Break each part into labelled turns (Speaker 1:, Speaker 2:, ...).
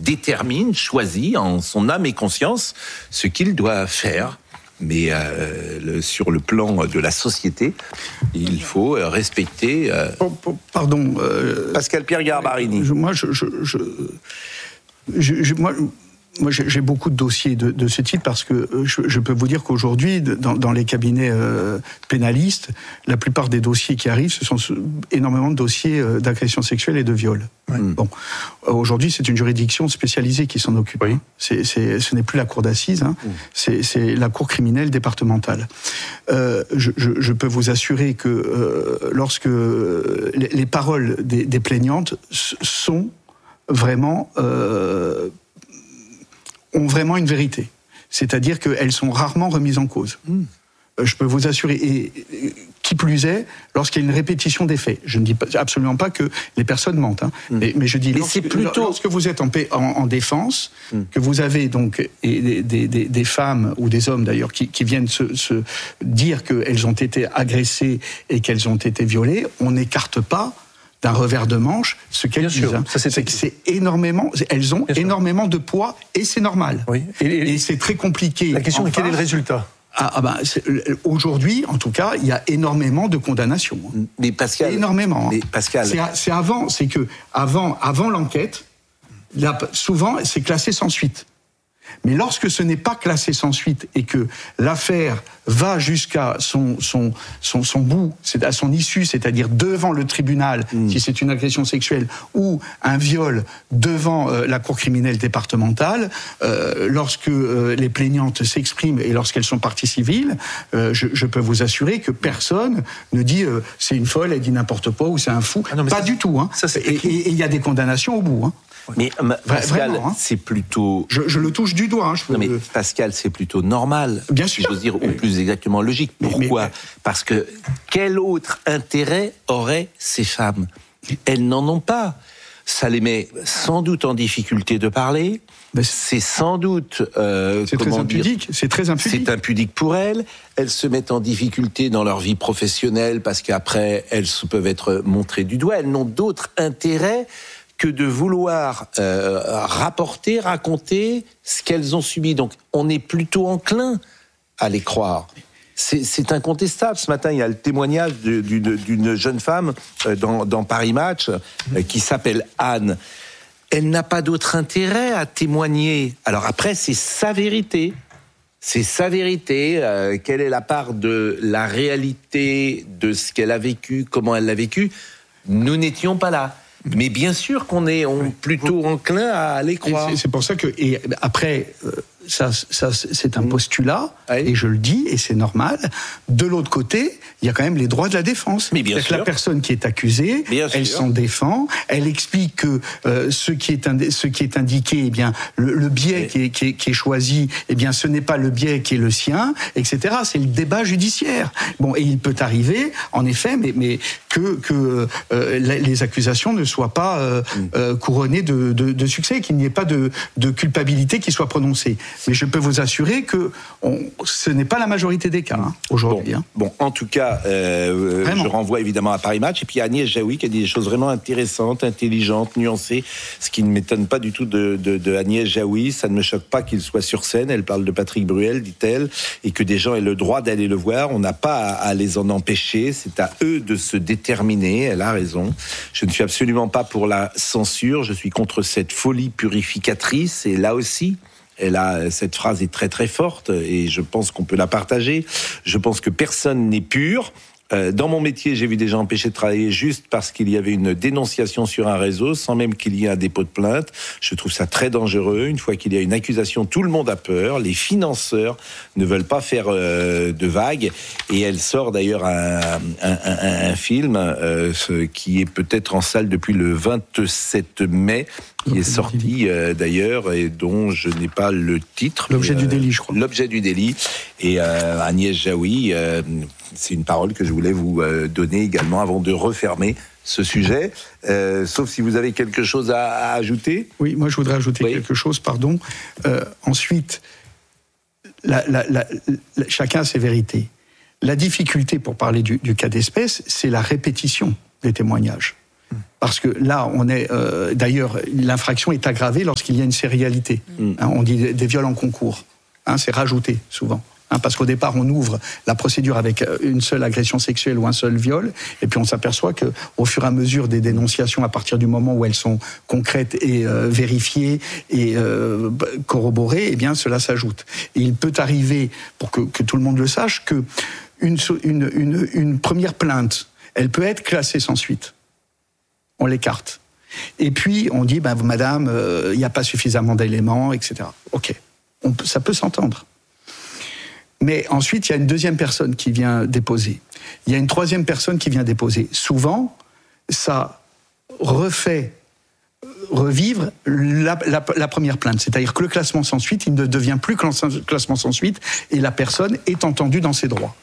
Speaker 1: détermine, choisit en son âme et conscience ce qu'il doit faire. Mais sur le plan de la société, il faut respecter...
Speaker 2: Pardon.
Speaker 1: Pascal-Pierre Garbarini.
Speaker 2: Moi, j'ai beaucoup de dossiers de ce type parce que je peux vous dire qu'aujourd'hui, dans les cabinets pénalistes, la plupart des dossiers qui arrivent, ce sont énormément de dossiers d'agression sexuelle et de viol. Ouais. Bon, aujourd'hui, c'est une juridiction spécialisée qui s'en occupe. Oui. Ce n'est plus la cour d'assises, hein. C'est la cour criminelle départementale. Je peux vous assurer que lorsque les paroles des plaignantes sont vraiment... ont vraiment une vérité. C'est-à-dire qu'elles sont rarement remises en cause. Je peux vous assurer, et qui plus est, lorsqu'il y a une répétition des faits. Je ne dis absolument pas que les personnes mentent, hein, mais je dis, lorsque vous êtes en défense, que vous avez donc des femmes, ou des hommes d'ailleurs, qui viennent se dire qu'elles ont été agressées et qu'elles ont été violées, on n'écarte pas d'un revers de manche ce qu'elles disent. C'est que c'est énormément, elles ont énormément de poids et c'est normal. Oui. Et c'est très compliqué.
Speaker 3: La question est quel est le résultat ?
Speaker 2: Aujourd'hui, en tout cas, il y a énormément de condamnations.
Speaker 1: Mais Pascal,
Speaker 2: énormément.
Speaker 1: Mais Pascal,
Speaker 2: c'est que avant l'enquête, là, souvent c'est classé sans suite. Mais lorsque ce n'est pas classé sans suite et que l'affaire va jusqu'à son bout, c'est à son issue, c'est-à-dire devant le tribunal, si c'est une agression sexuelle, ou un viol devant la cour criminelle départementale, lorsque les plaignantes s'expriment et lorsqu'elles sont parties civiles, je peux vous assurer que personne ne dit c'est une folle, elle dit n'importe quoi, ou c'est un fou. Pas du tout. Hein. Et il y a des condamnations au bout. Hein.
Speaker 1: Mais Pascal,
Speaker 2: vraiment, hein.
Speaker 1: C'est plutôt...
Speaker 2: Je le touche du doigt. Hein,
Speaker 1: Non mais Pascal, c'est plutôt normal.
Speaker 2: Bien sûr.
Speaker 1: Je veux dire, ou plus exactement logique. Pourquoi ? Parce que quel autre intérêt auraient ces femmes ? Elles n'en ont pas. Ça les met sans doute en difficulté de parler. C'est sans doute...
Speaker 2: c'est très impudique. C'est très impudique.
Speaker 1: C'est impudique pour elles. Elles se mettent en difficulté dans leur vie professionnelle parce qu'après, elles peuvent être montrées du doigt. Elles n'ont d'autre intérêt que de vouloir raconter ce qu'elles ont subi. Donc, on est plutôt enclin à les croire. C'est incontestable. Ce matin, il y a le témoignage d'une jeune femme dans Paris Match qui s'appelle Anne. Elle n'a pas d'autre intérêt à témoigner. Alors après, c'est sa vérité. C'est sa vérité. Quelle est la part de la réalité de ce qu'elle a vécu, comment elle l'a vécu ? Nous n'étions pas là. Mais bien sûr qu'on est plutôt enclin à aller croire.
Speaker 2: C'est pour ça que... Et après... Ça, c'est un postulat, et je le dis, et c'est normal. De l'autre côté, il y a quand même les droits de la défense.
Speaker 1: Mais bien sûr.
Speaker 2: La personne qui est accusée, elle s'en défend, elle explique que ce qui est indiqué, eh bien, le biais qui est choisi, eh bien, ce n'est pas le biais qui est le sien, etc. C'est le débat judiciaire. Bon, et il peut arriver, en effet, mais que les accusations ne soient pas couronnées de succès, qu'il n'y ait pas de culpabilité qui soit prononcée. Mais je peux vous assurer que ce n'est pas la majorité des cas aujourd'hui.
Speaker 1: Bon, en tout cas, je renvoie évidemment à Paris Match. Et puis Agnès Jaoui qui a dit des choses vraiment intéressantes, intelligentes, nuancées. Ce qui ne m'étonne pas du tout de Agnès Jaoui. Ça ne me choque pas qu'il soit sur scène. Elle parle de Patrick Bruel, dit-elle, et que des gens aient le droit d'aller le voir. On n'a pas à les en empêcher. C'est à eux de se déterminer. Elle a raison. Je ne suis absolument pas pour la censure. Je suis contre cette folie purificatrice. Et là aussi... cette phrase est très très forte et je pense qu'on peut la partager. Je pense que personne n'est pur. Dans mon métier, j'ai vu des gens empêchés de travailler juste parce qu'il y avait une dénonciation sur un réseau, sans même qu'il y ait un dépôt de plainte. Je trouve ça très dangereux. Une fois qu'il y a une accusation, tout le monde a peur. Les financeurs ne veulent pas faire de vagues. Et elle sort d'ailleurs un film qui est peut-être en salle depuis le 27 mai, qui est sorti d'ailleurs et dont je n'ai pas le titre.
Speaker 2: L'objet du délit, je crois.
Speaker 1: L'objet du délit. Et Agnès Jaoui, c'est une parole que je voulais vous donner également avant de refermer ce sujet. Sauf si vous avez quelque chose à ajouter.
Speaker 2: Oui, moi je voudrais ajouter quelque chose, pardon. Ensuite, chacun a ses vérités. La difficulté, pour parler du cas d'espèce, c'est la répétition des témoignages. Parce que là, on est d'ailleurs, l'infraction est aggravée lorsqu'il y a une sérialité. On dit des viols en concours. C'est rajouté souvent. Parce qu'au départ, on ouvre la procédure avec une seule agression sexuelle ou un seul viol, et puis on s'aperçoit qu'au fur et à mesure des dénonciations, à partir du moment où elles sont concrètes et vérifiées et corroborées, eh bien cela s'ajoute. Et il peut arriver, pour que tout le monde le sache, que une première plainte, elle peut être classée sans suite. On l'écarte. Et puis on dit, madame, il n'y a pas suffisamment d'éléments, etc. Ok, ça peut s'entendre. Mais ensuite, il y a une deuxième personne qui vient déposer. Il y a une troisième personne qui vient déposer. Souvent, ça refait revivre la première plainte. C'est-à-dire que le classement sans suite, il ne devient plus classement sans suite et la personne est entendue dans ses droits.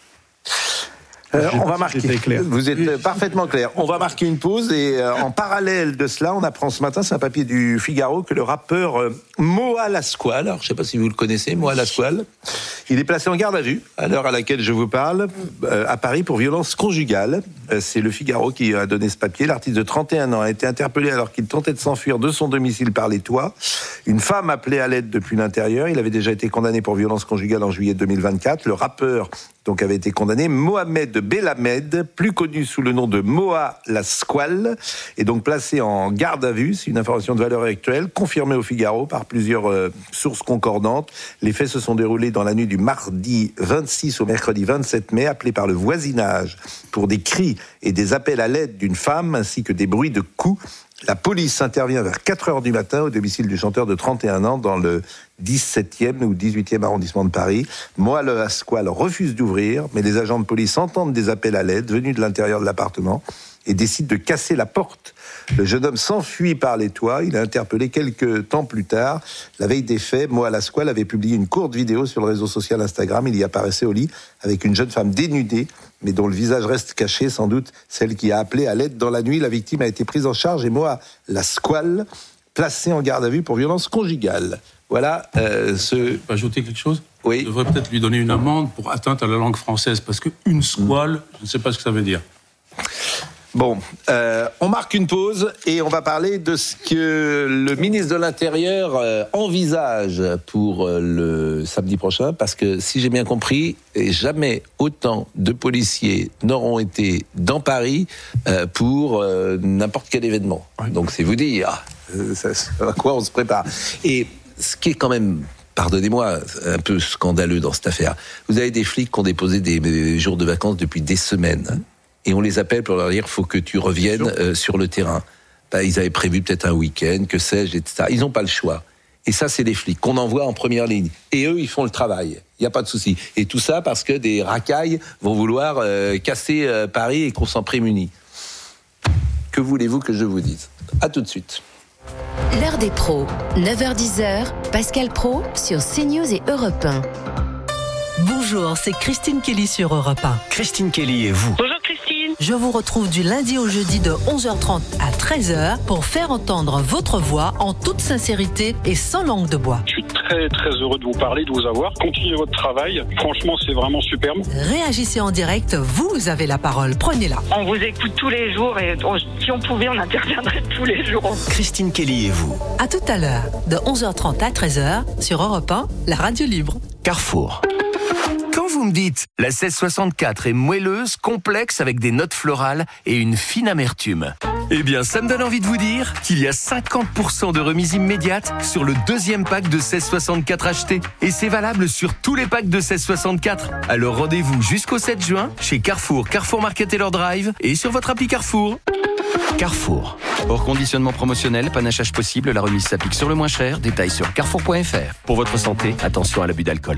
Speaker 1: On va marquer. Vous êtes parfaitement clair. On va marquer une pause et en parallèle de cela, on apprend ce matin, c'est un papier du Figaro, que le rappeur Moa Lasquale, alors je ne sais pas si vous le connaissez, Moa Lasquale, il est placé en garde à vue à l'heure à laquelle je vous parle à Paris pour violence conjugale. C'est le Figaro qui a donné ce papier. L'artiste de 31 ans a été interpellé alors qu'il tentait de s'enfuir de son domicile par les toits. Une femme appelait à l'aide depuis l'intérieur. Il avait déjà été condamné pour violence conjugale en juillet 2024. Le rappeur donc avait été condamné. Mohamed Belamed, plus connu sous le nom de Moa Lasquale, est donc placé en garde à vue. C'est une information de valeur actuelle, confirmée au Figaro par plusieurs sources concordantes. Les faits se sont déroulés dans la nuit du mardi 26 au mercredi 27 mai, appelé par le voisinage pour des cris et des appels à l'aide d'une femme, ainsi que des bruits de coups. La police intervient vers 4h du matin au domicile du chanteur de 31 ans dans le 17e ou 18e arrondissement de Paris. Moa Lasquale refuse d'ouvrir, mais les agents de police entendent des appels à l'aide venus de l'intérieur de l'appartement et décident de casser la porte. Le jeune homme s'enfuit par les toits. Il est interpellé quelques temps plus tard. La veille des faits, Moa Lasquale avait publié une courte vidéo sur le réseau social Instagram. Il y apparaissait au lit avec une jeune femme dénudée, mais dont le visage reste caché, sans doute celle qui a appelé à l'aide dans la nuit. La victime a été prise en charge et Moa Lasquale placée en garde à vue pour violence conjugale. Voilà.
Speaker 3: Je peux ajouter quelque chose ?
Speaker 1: Oui.
Speaker 3: Je devrais peut-être lui donner une amende pour atteinte à la langue française, parce qu'une squale, je ne sais pas ce que ça veut dire.
Speaker 1: Bon, on marque une pause et on va parler de ce que le ministre de l'Intérieur envisage pour le samedi prochain, parce que si j'ai bien compris, jamais autant de policiers n'auront été dans Paris pour n'importe quel événement. Oui. Donc c'est vous dire à quoi on se prépare. Et ce qui est quand même, pardonnez-moi, un peu scandaleux dans cette affaire, vous avez des flics qui ont déposé des jours de vacances depuis des semaines. Et on les appelle pour leur dire « faut que tu reviennes sur le terrain ». Ils avaient prévu peut-être un week-end, que sais-je, etc. Ils n'ont pas le choix. Et ça, c'est les flics qu'on envoie en première ligne. Et eux, ils font le travail. Il n'y a pas de souci. Et tout ça parce que des racailles vont vouloir casser Paris et qu'on s'en prémunit. Que voulez-vous que je vous dise ? À tout de suite.
Speaker 4: L'heure des pros, 9h-10h, Pascal Praud sur CNews et Europe 1.
Speaker 5: Bonjour, c'est Christine Kelly sur Europe 1.
Speaker 6: Christine Kelly et vous.
Speaker 7: Bonjour Christine.
Speaker 5: Je vous retrouve du lundi au jeudi de 11h30 à 13h pour faire entendre votre voix en toute sincérité et sans langue de bois.
Speaker 7: Je suis très très heureux de vous parler, de vous avoir. Continuez votre travail, franchement c'est vraiment superbe.
Speaker 5: Réagissez en direct, vous avez la parole, prenez-la.
Speaker 8: On vous écoute tous les jours et si on pouvait on interviendrait tous les jours.
Speaker 6: Christine Kelly et vous.
Speaker 5: À tout à l'heure, de 11h30 à 13h sur Europe 1, la radio libre.
Speaker 6: Carrefour. Quand vous me dites la 1664 est moelleuse, complexe avec des notes florales et une fine amertume, eh bien ça me donne envie de vous dire qu'il y a 50% de remise immédiate sur le deuxième pack de 1664 acheté. Et c'est valable sur tous les packs de 1664. Alors rendez-vous jusqu'au 7 juin chez Carrefour, Carrefour Market Taylor Drive et sur votre appli Carrefour. Carrefour. Hors conditionnement promotionnel, panachage possible, la remise s'applique sur le moins cher. Détails sur carrefour.fr. Pour votre santé, attention à l'abus d'alcool.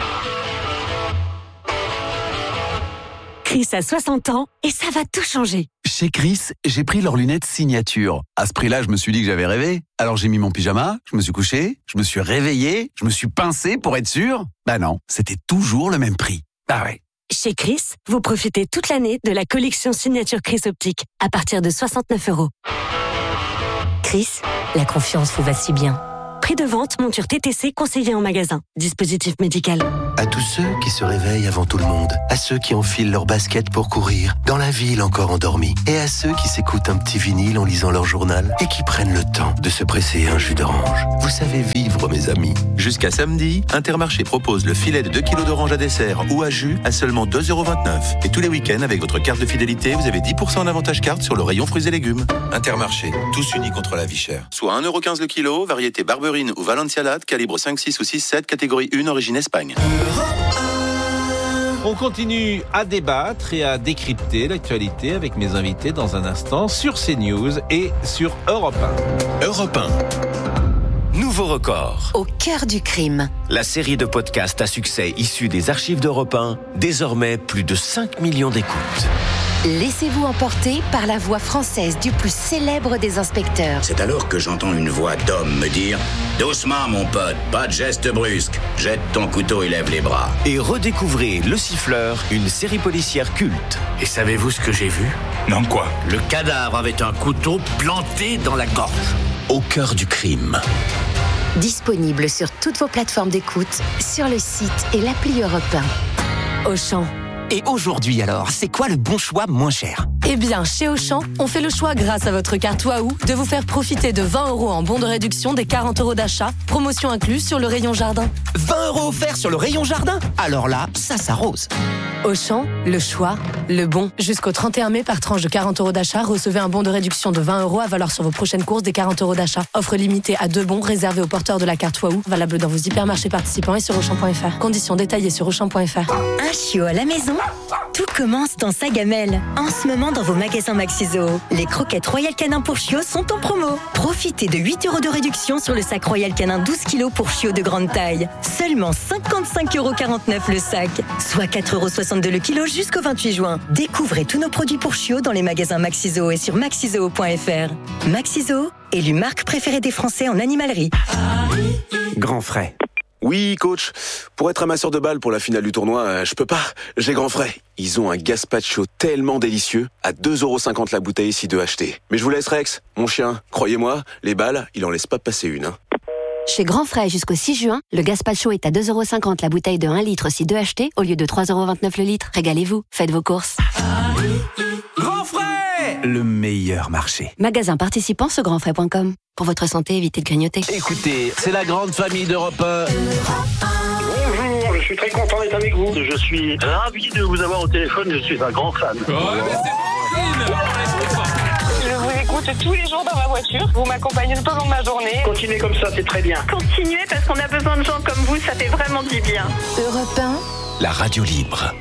Speaker 9: Chris a 60 ans et ça va tout changer.
Speaker 10: Chez Chris, j'ai pris leurs lunettes signature. À ce prix-là, je me suis dit que j'avais rêvé. Alors j'ai mis mon pyjama, je me suis couché, je me suis réveillé, je me suis pincé pour être sûr. Bah non, c'était toujours le même prix. Ah ouais.
Speaker 9: Chez Chris, vous profitez toute l'année de la collection signature Chris Optique à partir de 69 €. Chris, la confiance vous va si bien. Prix de vente, monture TTC conseillée en magasin. Dispositif médical.
Speaker 11: À tous ceux qui se réveillent avant tout le monde, à ceux qui enfilent leur basket pour courir, dans la ville encore endormie, et à ceux qui s'écoutent un petit vinyle en lisant leur journal et qui prennent le temps de se presser un jus d'orange. Vous savez vivre, mes amis.
Speaker 12: Jusqu'à samedi, Intermarché propose le filet de 2 kg d'orange à dessert ou à jus à seulement 2,29 €. Et tous les week-ends, avec votre carte de fidélité, vous avez 10% en avantage carte sur le rayon fruits et légumes. Intermarché, tous unis contre la vie chère. Soit 1,15 € le kilo, variété Barberine ou Valencialade, calibre 5, 6 ou 6, 7, catégorie 1, origine Espagne.
Speaker 1: On continue à débattre et à décrypter l'actualité avec mes invités dans un instant sur CNews et sur Europe 1.
Speaker 6: Europe 1. Nouveau record.
Speaker 4: Au cœur du crime.
Speaker 6: La série de podcasts à succès issue des archives d'Europe 1, désormais plus de 5 millions d'écoutes.
Speaker 4: Laissez-vous emporter par la voix française du plus célèbre des inspecteurs.
Speaker 13: C'est alors que j'entends une voix d'homme me dire « Doucement mon pote, pas de geste brusque. Jette ton couteau et lève les bras. »
Speaker 6: Et redécouvrez Le Siffleur, une série policière culte.
Speaker 13: Et savez-vous ce que j'ai vu?
Speaker 14: Non, quoi?
Speaker 13: Le cadavre avait un couteau planté dans la gorge.
Speaker 6: Au cœur du crime.
Speaker 4: Disponible sur toutes vos plateformes d'écoute, sur le site et l'appli Europe 1.
Speaker 15: Auchan. Et aujourd'hui alors, c'est quoi le bon choix moins cher?
Speaker 16: Eh bien, chez Auchan, on fait le choix grâce à votre carte Waouh de vous faire profiter de 20 € en bon de réduction des 40 € d'achat, promotion incluse sur le rayon jardin.
Speaker 15: 20 € offerts sur le rayon jardin? Alors là, ça s'arrose.
Speaker 16: Auchan, le choix, le bon. Jusqu'au 31 mai, par tranche de 40 € d'achat, recevez un bon de réduction de 20 € à valoir sur vos prochaines courses des 40 € d'achat. Offre limitée à 2 bons réservés aux porteurs de la carte Waouh, valable dans vos hypermarchés participants et sur Auchan.fr. Conditions détaillées sur Auchan.fr.
Speaker 17: Un chiot à la maison? Tout commence dans sa gamelle. En ce moment, dans vos magasins Maxi-Zoo, les croquettes Royal Canin pour chiots sont en promo. Profitez de 8 € de réduction sur le sac Royal Canin 12 kg pour chiots de grande taille. Seulement 55,49 € le sac, soit 4,62 € le kilo jusqu'au 28 juin. Découvrez tous nos produits pour chiots dans les magasins Maxi-Zoo et sur maxizoo.fr. Maxi-Zoo, élu marque préférée des Français en animalerie.
Speaker 18: Grand frais. Oui, coach. Pour être amasseur de balles pour la finale du tournoi, je peux pas. J'ai grand frais. Ils ont un gazpacho tellement délicieux, à 2,50 € la bouteille si deux achetés. Mais je vous laisse, Rex. Mon chien, croyez-moi, les balles, il en laisse pas passer une.
Speaker 9: Chez Grand Frais jusqu'au 6 juin, le gazpacho est à 2,50 € la bouteille de 1 litre si deux achetés, au lieu de 3,29 € le litre. Régalez-vous, faites vos courses.
Speaker 15: Grand frais! Le meilleur marché.
Speaker 9: Magasin participant sur grandfrais.com. Pour votre santé, évitez de grignoter.
Speaker 1: Écoutez, c'est la grande famille d'Europe 1.
Speaker 19: Bonjour, je suis très content d'être avec vous. Je suis ravi de vous avoir au téléphone, je suis un grand fan.
Speaker 8: Je vous écoute tous les jours dans ma voiture. Vous m'accompagnez tout au long de ma journée.
Speaker 19: Continuez comme ça, c'est très bien.
Speaker 8: Continuez parce qu'on a besoin de gens comme vous, ça fait vraiment du bien.
Speaker 4: Europe 1.
Speaker 6: La radio libre.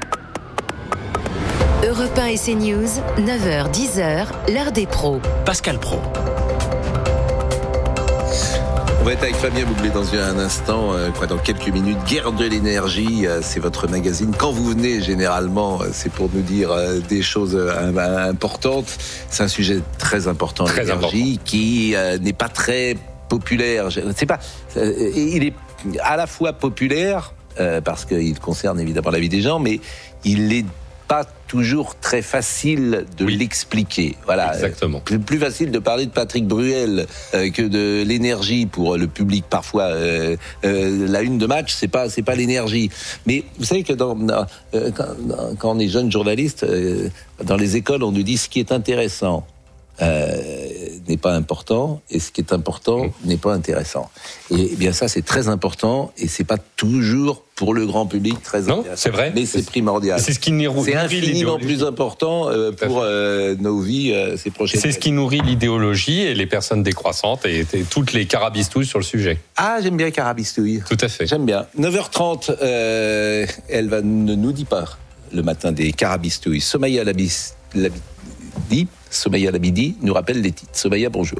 Speaker 4: Europe 1 et CNews, 9h, 10h, l'heure des pros.
Speaker 6: Pascal Praud.
Speaker 1: On va être avec Fabien Bouglé dans un instant, dans quelques minutes. Guerre de l'énergie, c'est votre magazine. Quand vous venez, généralement, c'est pour nous dire des choses importantes. C'est un sujet très important, l'énergie, qui n'est pas très populaire. C'est pas, il est à la fois populaire, parce qu'il concerne évidemment la vie des gens, mais il est pas toujours très facile de l'expliquer. Voilà.
Speaker 20: Exactement.
Speaker 1: Plus facile de parler de Patrick Bruel que de l'énergie pour le public parfois. La une de match, c'est pas l'énergie. Mais vous savez que quand on est jeune journaliste, dans les écoles, on nous dit ce qui est intéressant n'est pas important et ce qui est important n'est pas intéressant. Et bien ça, c'est très important et c'est pas toujours pour le grand public très intéressant.
Speaker 20: Non, c'est vrai.
Speaker 1: Mais c'est primordial.
Speaker 20: C'est ce qui nourrit
Speaker 1: c'est infiniment plus important pour nos vies ces prochaines années.
Speaker 20: C'est ce qui nourrit l'idéologie et les personnes décroissantes et toutes les carabistouilles sur le sujet.
Speaker 1: Ah, j'aime bien carabistouille.
Speaker 20: Tout à fait.
Speaker 1: J'aime bien. 9h30, elle ne nous dit pas le matin des carabistouilles. Somaya Labidi nous rappelle les titres. Somaya, bonjour.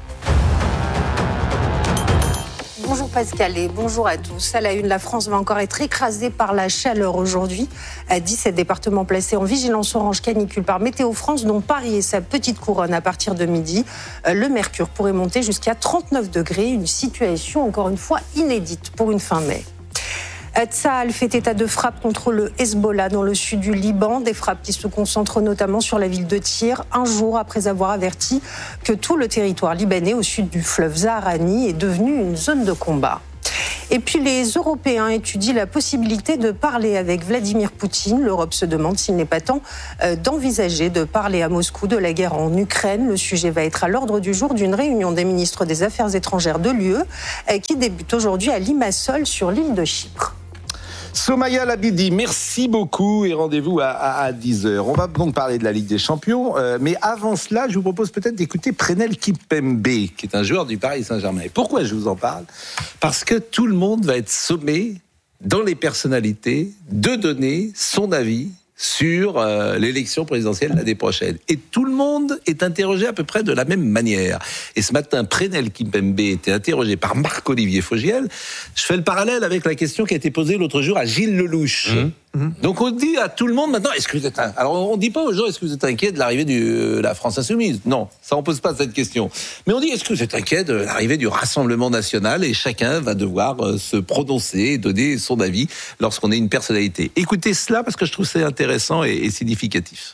Speaker 21: Bonjour Pascal et bonjour à tous. À la une, la France va encore être écrasée par la chaleur aujourd'hui. 17 départements placés en vigilance orange canicule par Météo France, dont Paris et sa petite couronne à partir de midi. Le mercure pourrait monter jusqu'à 39 degrés, une situation encore une fois inédite pour une fin mai. Tsahal fait état de frappes contre le Hezbollah dans le sud du Liban, des frappes qui se concentrent notamment sur la ville de Tyr, un jour après avoir averti que tout le territoire libanais au sud du fleuve Zaharani est devenu une zone de combat. Et puis les Européens étudient la possibilité de parler avec Vladimir Poutine. L'Europe se demande s'il n'est pas temps d'envisager de parler à Moscou de la guerre en Ukraine. Le sujet va être à l'ordre du jour d'une réunion des ministres des Affaires étrangères de l'UE qui débute aujourd'hui à Limassol sur l'île de Chypre.
Speaker 1: Somaya Labidi, merci beaucoup et rendez-vous à 10h. On va donc parler de la Ligue des Champions, mais avant cela, je vous propose peut-être d'écouter Presnel Kimpembe, qui est un joueur du Paris Saint-Germain. Et pourquoi je vous en parle ? Parce que tout le monde va être sommé, dans les personnalités, de donner son avis sur l'élection présidentielle l'année prochaine. Et tout le monde est interrogé à peu près de la même manière. Et ce matin, Presnel Kimpembe était interrogé par Marc-Olivier Fogiel. Je fais le parallèle avec la question qui a été posée l'autre jour à Gilles Lelouch. Donc on dit à tout le monde maintenant, est-ce que vous êtes alors on dit pas aux gens, est-ce que vous êtes inquiet de l'arrivée de la France Insoumise ? Non, ça on pose pas cette question. Mais on dit, est-ce que vous êtes inquiet de l'arrivée du Rassemblement National ? Et chacun va devoir se prononcer et donner son avis lorsqu'on est une personnalité. Écoutez cela parce que je trouve c'est intéressant et significatif.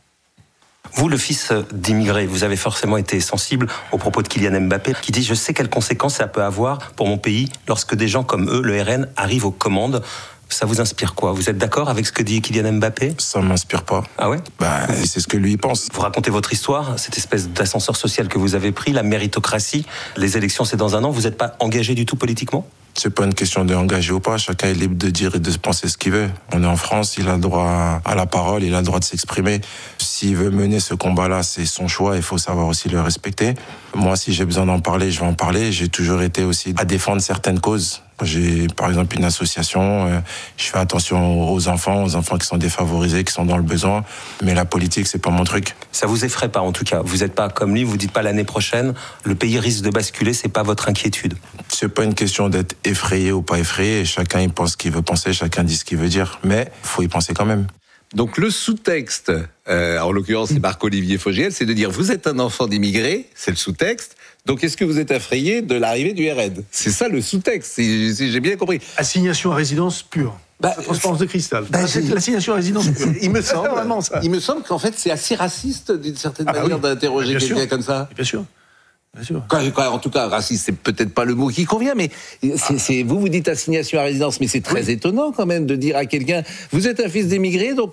Speaker 14: Vous, le fils d'immigrés, vous avez forcément été sensible aux propos de Kylian Mbappé qui dit « Je sais quelles conséquences ça peut avoir pour mon pays lorsque des gens comme eux, le RN, arrivent aux commandes ». Ça vous inspire quoi ? Vous êtes d'accord avec ce que dit Kylian Mbappé ?
Speaker 22: Ça m'inspire pas.
Speaker 14: Ah ouais ?
Speaker 22: C'est ce que lui pense.
Speaker 14: Vous racontez votre histoire, cette espèce d'ascenseur social que vous avez pris, la méritocratie. Les élections, c'est dans un an. Vous n'êtes pas engagé du tout politiquement ?
Speaker 22: C'est pas une question d'engager ou pas. Chacun est libre de dire et de penser ce qu'il veut. On est en France, il a le droit à la parole, il a le droit de s'exprimer. S'il veut mener ce combat-là, c'est son choix, il faut savoir aussi le respecter. Moi, si j'ai besoin d'en parler, je vais en parler. J'ai toujours été aussi à défendre certaines causes. J'ai par exemple une association, je fais attention aux enfants qui sont défavorisés, qui sont dans le besoin, mais la politique c'est pas mon truc.
Speaker 14: Ça vous effraie pas en tout cas, vous n'êtes pas comme lui, vous dites pas l'année prochaine, le pays risque de basculer, c'est pas votre inquiétude.
Speaker 22: C'est pas une question d'être effrayé ou pas effrayé, chacun il pense ce qu'il veut penser, chacun dit ce qu'il veut dire, mais faut y penser quand même.
Speaker 1: Donc le sous-texte, en l'occurrence c'est Marc-Olivier Fogiel, c'est de dire vous êtes un enfant d'immigré, c'est le sous-texte. Donc, est-ce que vous êtes effrayé de l'arrivée du RN ? C'est ça le sous-texte, si j'ai bien compris.
Speaker 2: Assignation à résidence pure. Transparence de cristal. C'est l'assignation à résidence pure.
Speaker 1: Il me semble qu'en fait, c'est assez raciste d'une certaine manière d'interroger quelqu'un comme ça.
Speaker 2: Bien sûr. Bien sûr.
Speaker 1: En tout cas, raciste, c'est peut-être pas le mot qui convient, mais vous dites assignation à résidence, mais c'est très étonnant quand même de dire à quelqu'un, vous êtes un fils d'émigré, donc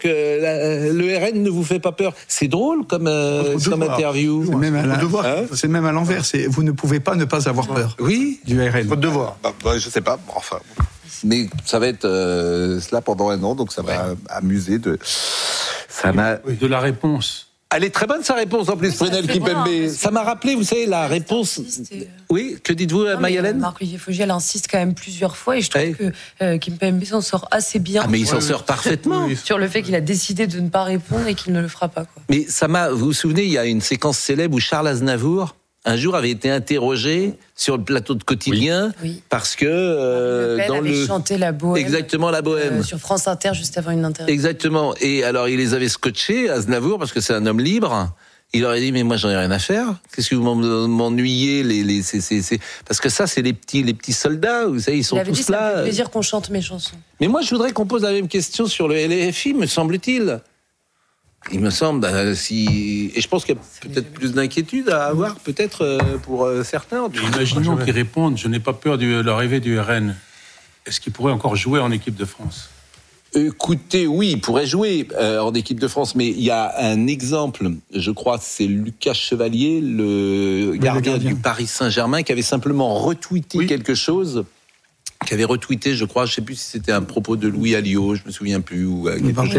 Speaker 1: le RN ne vous fait pas peur. C'est drôle comme interview.
Speaker 2: C'est même à l'envers. Vous ne pouvez pas ne pas avoir peur.
Speaker 1: Oui.
Speaker 2: Du RN.
Speaker 1: Votre devoir. Je sais pas. Enfin. Mais ça va être cela pendant un an, donc ça m'a amusé de
Speaker 3: la réponse.
Speaker 1: Elle est très bonne sa réponse en plus, Presnel Kimpembe. Ça m'a rappelé, vous savez, la réponse. Oui, que dites-vous, Maïalène ?
Speaker 23: Marc-Olivier Fogiel insiste quand même plusieurs fois et je trouve que Kimpembe s'en sort assez bien.
Speaker 1: Ah, mais il s'en sort parfaitement.
Speaker 23: Sur le fait qu'il a décidé de ne pas répondre et qu'il ne le fera pas. Quoi.
Speaker 1: Mais vous vous souvenez, il y a une séquence célèbre où Charles Aznavour, un jour, avait été interrogé sur le plateau de Quotidien parce que
Speaker 23: Le Pen avait chanté la Bohème.
Speaker 1: Exactement, la Bohème.
Speaker 23: Sur France Inter, juste avant une interview.
Speaker 1: Exactement. Et alors, il les avait scotchés, Aznavour, parce que c'est un homme libre. Il leur a dit, mais moi, j'en ai rien à faire. Qu'est-ce que vous m'ennuyez Parce que ça, c'est les petits soldats, vous savez, ils sont tous là.
Speaker 23: Ça me fait plaisir qu'on chante mes chansons.
Speaker 1: Mais moi, je voudrais qu'on pose la même question sur le LFI, me semble-t-il. Il me semble, et je pense qu'il y a peut-être plus d'inquiétude à avoir, peut-être pour certains.
Speaker 3: Imaginons qu'ils répondent, je n'ai pas peur de l'arrivée du RN. Est-ce qu'il pourrait encore jouer en équipe de France ?
Speaker 1: Écoutez, oui, il pourrait jouer en équipe de France, mais il y a un exemple, je crois, c'est Lucas Chevalier, le gardien du Paris Saint-Germain, qui avait simplement retweeté quelque chose. Qui avait retweeté, je crois, je ne sais plus si c'était un propos de Louis Alliot, je ne me souviens plus, ou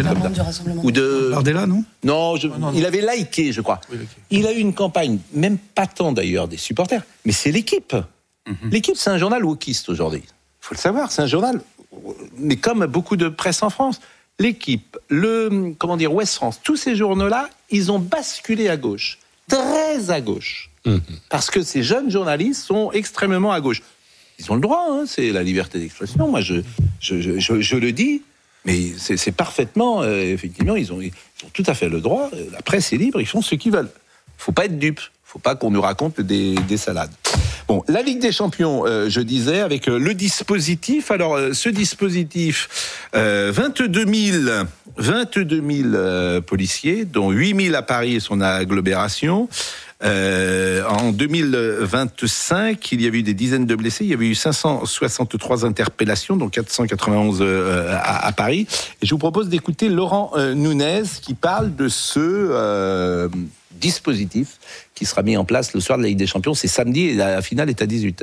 Speaker 1: de
Speaker 2: Bardella, non ?
Speaker 1: Non, il avait liké, je crois. Oui, il a eu une campagne, même pas tant d'ailleurs des supporters, mais c'est l'équipe. L'équipe, c'est un journal wokiste aujourd'hui. Il faut le savoir, c'est un journal, mais comme beaucoup de presse en France, l'équipe, Ouest France, tous ces journaux-là, ils ont basculé à gauche, très à gauche, parce que ces jeunes journalistes sont extrêmement à gauche. Ils ont le droit, c'est la liberté d'expression. Moi, je le dis, mais c'est parfaitement, effectivement, ils ont tout à fait le droit. La presse est libre, ils font ce qu'ils veulent. Faut pas être dupe. Faut pas qu'on nous raconte des salades. Bon, la Ligue des Champions, je disais, avec le dispositif. Alors, ce dispositif, 22 000 policiers, dont 8 000 à Paris et son agglomération. En 2025, il y avait eu des dizaines de blessés, il y avait eu 563 interpellations, donc 491 à Paris. Et je vous propose d'écouter Laurent Nunez qui parle de ce dispositif qui sera mis en place le soir de la Ligue des Champions. C'est samedi et la finale est à 18h.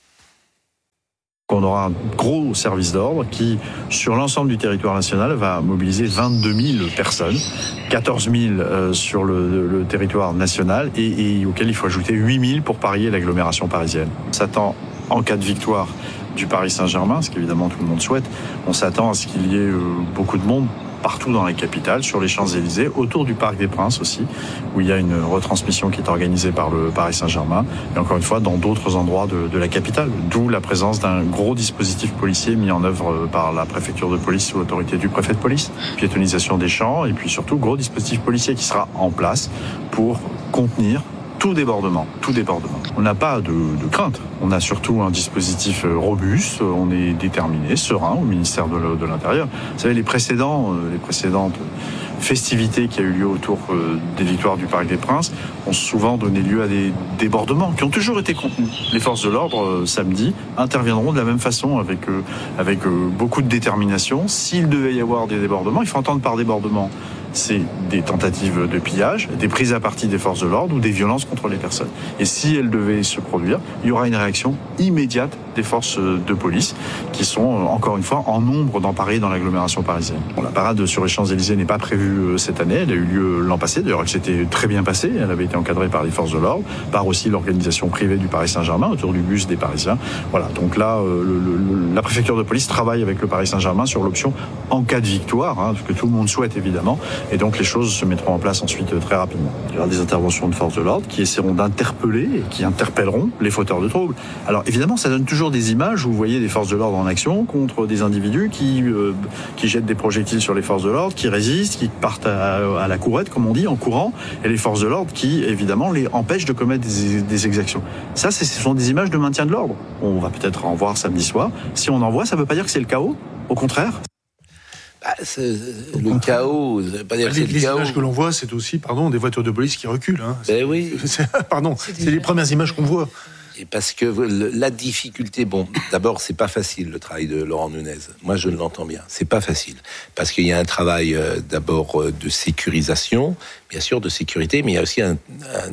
Speaker 5: On aura un gros service d'ordre qui, sur l'ensemble du territoire national, va mobiliser 22 000 personnes, 14 000 sur le territoire national et auquel il faut ajouter 8 000 pour parier l'agglomération parisienne. On s'attend, en cas de victoire du Paris Saint-Germain, ce qu'évidemment tout le monde souhaite, on s'attend à ce qu'il y ait beaucoup de monde partout dans les capitales, sur les Champs-Élysées, autour du Parc des Princes aussi, où il y a une retransmission qui est organisée par le Paris Saint-Germain, et encore une fois dans d'autres endroits de la capitale, d'où la présence d'un gros dispositif policier mis en œuvre par la préfecture de police sous l'autorité du préfet de police, piétonisation des champs, et puis surtout gros dispositif policier qui sera en place pour contenir tout débordement. On n'a pas de crainte. On a surtout un dispositif robuste. On est déterminé, serein au ministère de l'Intérieur. Vous savez, les précédentes festivités qui a eu lieu autour des victoires du Parc des Princes ont souvent donné lieu à des débordements qui ont toujours été contenus. Les forces de l'ordre, samedi, interviendront de la même façon avec beaucoup de détermination. S'il devait y avoir des débordements, il faut entendre par débordement, c'est des tentatives de pillage, des prises à partie des forces de l'ordre ou des violences contre les personnes. Et si elles devaient se produire, il y aura une réaction immédiate des forces de police qui sont, encore une fois, en nombre dans Paris, dans l'agglomération parisienne. Bon, la parade sur les Champs-Élysées n'est pas prévue cette année, elle a eu lieu l'an passé, d'ailleurs elle s'était très bien passée, elle avait été encadrée par les forces de l'ordre, par aussi l'organisation privée du Paris Saint-Germain, autour du bus des Parisiens. Voilà, donc là, la préfecture de police travaille avec le Paris Saint-Germain sur l'option en cas de victoire, ce que tout le monde souhaite évidemment, et donc les choses se mettront en place ensuite très rapidement. Il y aura des interventions de forces de l'ordre qui essaieront d'interpeller et qui interpelleront les fauteurs de troubles. Alors évidemment, ça donne toujours des images où vous voyez des forces de l'ordre en action contre des individus qui jettent des projectiles sur les forces de l'ordre, qui résistent, qui partent à la courette, comme on dit, en courant, et les forces de l'ordre qui, évidemment, les empêchent de commettre des exactions. Ça, ce sont des images de maintien de l'ordre. On va peut-être en voir samedi soir. Si on en voit, ça ne veut pas dire que c'est le chaos. Au contraire.
Speaker 1: Le chaos, ça veut pas dire que c'est le chaos.
Speaker 7: Les images que l'on voit, c'est aussi, des voitures de police qui reculent.
Speaker 1: Ben oui.
Speaker 7: C'est les premières images qu'on voit.
Speaker 1: Et parce que la difficulté, d'abord, c'est pas facile le travail de Laurent Nunez. Moi, je l'entends bien. C'est pas facile parce qu'il y a un travail d'abord de sécurisation, bien sûr de sécurité, mais il y a aussi un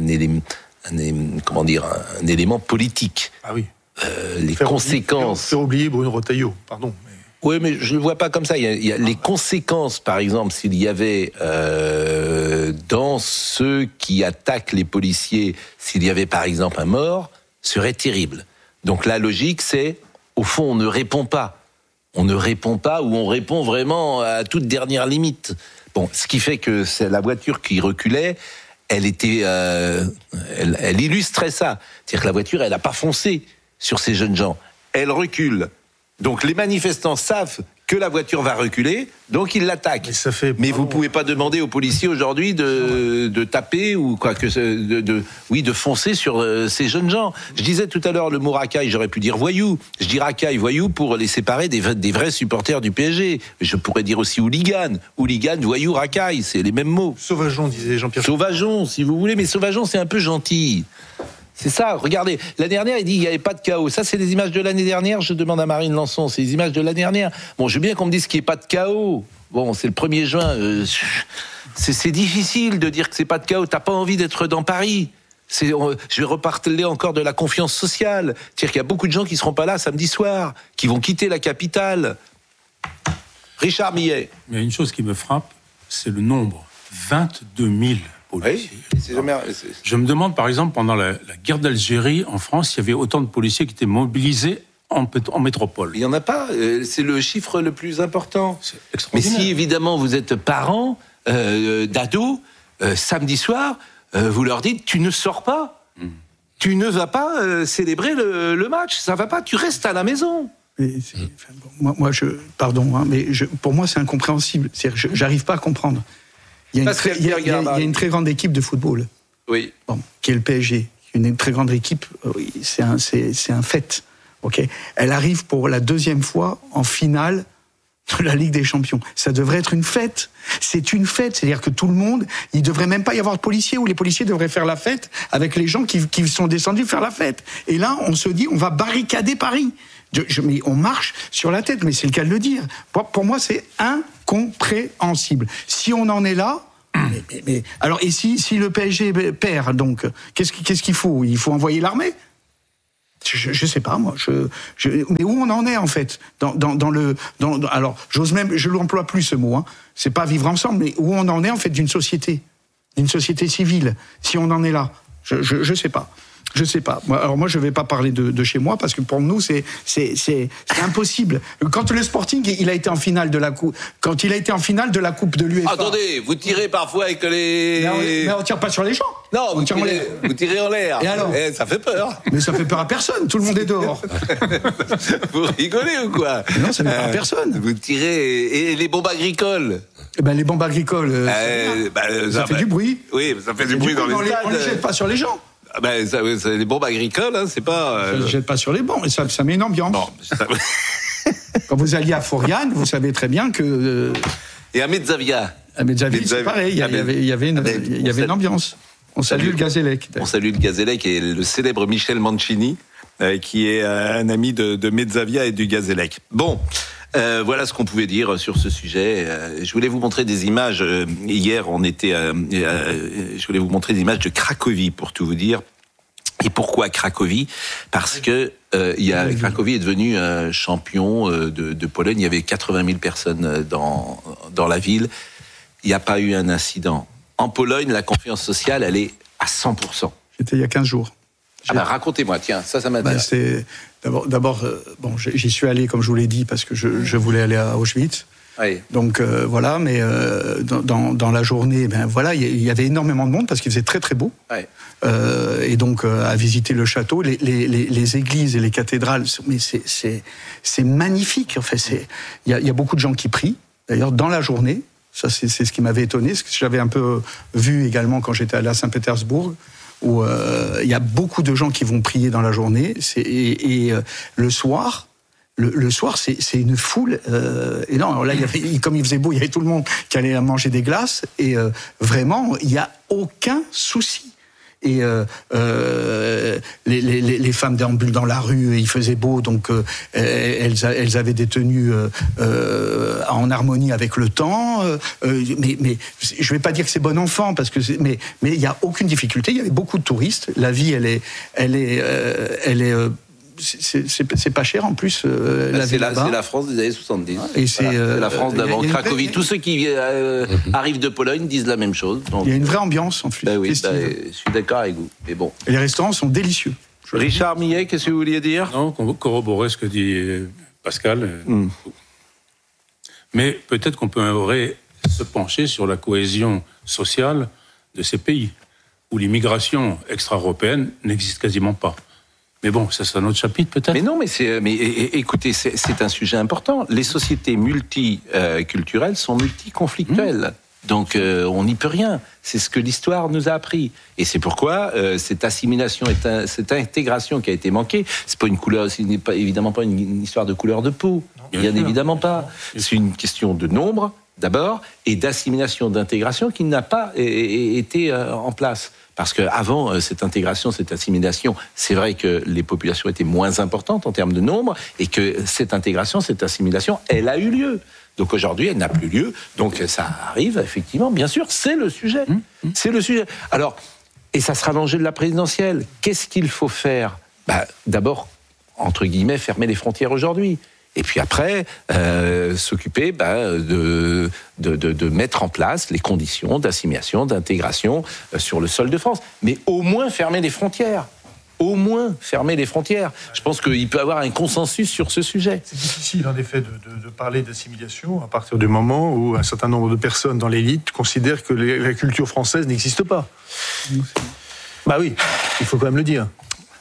Speaker 1: élément politique.
Speaker 7: Ah oui.
Speaker 1: Les conséquences.
Speaker 7: Faire oublier Bruno Retailleau, pardon.
Speaker 1: Oui, mais je ne le vois pas comme ça. Il y a les conséquences, par exemple, s'il y avait dans ceux qui attaquent les policiers, s'il y avait par exemple un mort, serait terrible. Donc la logique, c'est, au fond, on ne répond pas. On ne répond pas ou on répond vraiment à toute dernière limite. Bon, ce qui fait que c'est la voiture qui reculait, elle illustrait ça. C'est-à-dire que la voiture, elle n'a pas foncé sur ces jeunes gens. Elle recule. Donc les manifestants savent que la voiture va reculer, donc ils l'attaquent. Mais vous pouvez pas demander aux policiers aujourd'hui de taper ou quoi que de foncer sur ces jeunes gens. Je disais tout à l'heure le mot racaille, j'aurais pu dire voyou. Je dis racaille, voyou pour les séparer des vrais supporters du PSG. Je pourrais dire aussi hooligan, voyou, racaille, c'est les mêmes mots.
Speaker 7: Sauvageon, disait Jean-Pierre.
Speaker 1: Sauvageon, si vous voulez, mais sauvageon c'est un peu gentil. C'est ça, regardez, l'année dernière, il dit qu'il n'y avait pas de chaos. Ça, c'est les images de l'année dernière, je demande à Marine Lançon, c'est les images de l'année dernière. Bon, je veux bien qu'on me dise qu'il n'y ait pas de chaos. Bon, c'est le 1er juin. C'est difficile de dire que c'est pas de chaos. T'as pas envie d'être dans Paris. Je vais reparler encore de la confiance sociale. C'est-à-dire qu'il y a beaucoup de gens qui ne seront pas là samedi soir, qui vont quitter la capitale. Richard Millet.
Speaker 3: Il y a une chose qui me frappe, c'est le nombre. 22 000 policiers. Oui, je me demande, par exemple, pendant la guerre d'Algérie, en France, il y avait autant de policiers qui étaient mobilisés en métropole.
Speaker 1: Il n'y en a pas. C'est le chiffre le plus important. C'est extraordinaire. Mais si, évidemment, vous êtes parents d'ados, samedi soir, vous leur dites, tu ne sors pas. Tu ne vas pas célébrer le match. Ça va pas. Tu restes à la maison.
Speaker 2: Pour moi, c'est incompréhensible. C'est-à-dire, j'arrive pas à comprendre. Il y a une très grande équipe de football, qui est le PSG. Une très grande équipe, c'est un fait. Okay. Elle arrive pour la deuxième fois en finale la Ligue des Champions. Ça devrait être une fête. C'est une fête. C'est-à-dire que tout le monde, il devrait même pas y avoir de policiers, ou les policiers devraient faire la fête avec les gens qui sont descendus faire la fête. Et là, on se dit, on va barricader Paris. Mais on marche sur la tête, mais c'est le cas de le dire. Pour moi, c'est incompréhensible. Si on en est là, alors, et si le PSG perd, donc, qu'est-ce qu'il faut ? Il faut envoyer l'armée ? Je sais pas, moi. Mais où on en est, en fait, alors, je l'emploie plus, ce mot, hein. C'est pas vivre ensemble, mais où on en est, en fait, d'une société civile, si on en est là. Je sais pas. Je sais pas. Alors moi, je vais pas parler de chez moi, parce que pour nous, c'est impossible. Quand le Sporting, il a été en finale de la coupe, quand il a été en finale de la Coupe de l'UEFA.
Speaker 1: Attendez, vous tirez parfois avec les.
Speaker 2: Mais on tire pas sur les gens.
Speaker 1: Non, vous tirez en l'air.
Speaker 2: Et alors ?
Speaker 1: Ça fait peur.
Speaker 2: Mais ça fait peur à personne. Tout le monde est dehors.
Speaker 1: Vous rigolez ou quoi ?
Speaker 2: Non, ça fait peur à personne.
Speaker 1: Vous tirez et les bombes agricoles.
Speaker 2: Les bombes agricoles, ça fait du bruit.
Speaker 1: Oui, ça fait du bruit dans les stades.
Speaker 2: On les jette pas sur les gens.
Speaker 1: Les bombes agricoles, hein, c'est pas.
Speaker 2: Ça ne jette pas sur les bancs, et ça met une ambiance. Non, Quand vous alliez à Fouriane, vous savez très bien que.
Speaker 1: Et à Mezzavia.
Speaker 2: À Mezzavia, c'est pareil. Il y avait une ambiance. On salue le Gazélec.
Speaker 1: On salue le Gazélec et le célèbre Michel Mancini, qui est un ami de Mezzavia et du Gazélec. Bon. Voilà ce qu'on pouvait dire sur ce sujet. Je voulais vous montrer des images. Hier, je voulais vous montrer des images de Cracovie, pour tout vous dire. Et pourquoi Cracovie ? Parce que Cracovie est devenu champion de Pologne. Il y avait 80 000 personnes dans la ville. Il n'y a pas eu un incident. En Pologne, la confiance sociale, elle est à 100%.
Speaker 2: J'étais il y a 15 jours.
Speaker 1: Racontez-moi, tiens, ça m'intéresse.
Speaker 2: D'abord, j'y suis allé, comme je vous l'ai dit, parce que je voulais aller à Auschwitz.
Speaker 1: Oui.
Speaker 2: Donc voilà, mais dans la journée, il y avait énormément de monde parce qu'il faisait très très beau.
Speaker 1: Oui.
Speaker 2: Et donc à visiter le château, les églises et les cathédrales, mais c'est magnifique. En fait, il y a beaucoup de gens qui prient. D'ailleurs, dans la journée, ça c'est ce qui m'avait étonné, ce que j'avais un peu vu également quand j'étais allé à Saint-Pétersbourg, où il y a beaucoup de gens qui vont prier dans la journée, et le soir, c'est une foule énorme. Là, comme il faisait beau, il y avait tout le monde qui allait manger des glaces, et vraiment, il n'y a aucun souci. Et les femmes déambulent dans la rue, et il faisait beau, donc elles avaient des tenues en harmonie avec le temps. Mais je ne vais pas dire que c'est bon enfant, parce que mais il n'y a aucune difficulté. Il y avait beaucoup de touristes. La vie, elle est c'est pas cher en plus.
Speaker 1: C'est la France des années 70.
Speaker 2: Et c'est
Speaker 1: la France d'avant Cracovie. Tous ceux qui arrivent de Pologne disent la même chose. Donc,
Speaker 2: il y a une vraie ambiance en plus.
Speaker 1: Je suis d'accord avec vous. Mais bon.
Speaker 2: Et les restaurants sont délicieux.
Speaker 1: Richard Millet, qu'est-ce que vous vouliez dire ?
Speaker 3: Non, corroborer ce que dit Pascal. Mais peut-être qu'on pourrait se pencher sur la cohésion sociale de ces pays où l'immigration extra-européenne n'existe quasiment pas. Mais bon, ça c'est un autre chapitre peut-être.
Speaker 1: Mais non, écoutez, c'est un sujet important. Les sociétés multiculturelles sont multiconflictuelles. Donc on n'y peut rien. C'est ce que l'histoire nous a appris. Et c'est pourquoi cette assimilation, cette intégration qui a été manquée, c'est pas une couleur, ce n'est pas évidemment pas une histoire de couleur de peau. Bien évidemment pas. C'est une question de nombre d'abord et d'assimilation, d'intégration qui n'a pas été en place. Parce qu'avant cette intégration, cette assimilation, c'est vrai que les populations étaient moins importantes en termes de nombre et que cette intégration, cette assimilation, elle a eu lieu. Donc aujourd'hui, elle n'a plus lieu. Donc ça arrive, effectivement, bien sûr, c'est le sujet. C'est le sujet. Alors, et ça sera l'enjeu de la présidentielle. Qu'est-ce qu'il faut faire ? D'abord, entre guillemets, fermer les frontières aujourd'hui. Et puis après, s'occuper de mettre en place les conditions d'assimilation, d'intégration sur le sol de France. Mais au moins fermer les frontières. Au moins fermer les frontières. Je pense qu'il peut y avoir un consensus sur ce sujet.
Speaker 7: C'est difficile, en effet, de parler d'assimilation à partir du moment où un certain nombre de personnes dans l'élite considèrent que la culture française n'existe pas. Oui, il faut quand même le dire.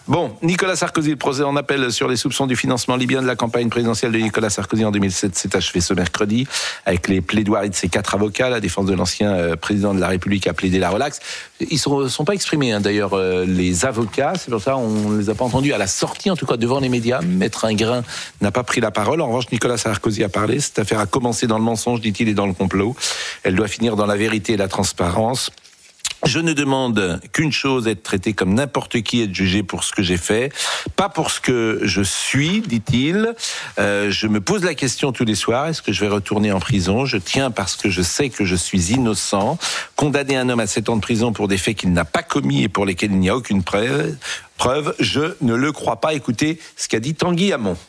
Speaker 1: Bon, Nicolas Sarkozy, le procès en appel sur les soupçons du financement libyen de la campagne présidentielle de Nicolas Sarkozy en 2007 s'est achevé ce mercredi avec les plaidoiries de ses 4 avocats. La défense de l'ancien président de la République a plaidé la relaxe. Ils sont pas exprimés, d'ailleurs, les avocats. C'est pour ça on ne les a pas entendus à la sortie, en tout cas devant les médias. Maître Ingrin n'a pas pris la parole. En revanche, Nicolas Sarkozy a parlé. Cette affaire a commencé dans le mensonge, dit-il, et dans le complot. Elle doit finir dans la vérité et la transparence. Je ne demande qu'une chose, être traité comme n'importe qui, être jugé pour ce que j'ai fait, pas pour ce que je suis, dit-il. Je me pose la question tous les soirs, est-ce que je vais retourner en prison ? Je tiens parce que je sais que je suis innocent. Condamner un homme à 7 ans de prison pour des faits qu'il n'a pas commis et pour lesquels il n'y a aucune preuve, je ne le crois pas. Écoutez ce qu'a dit Tanguy Hamon.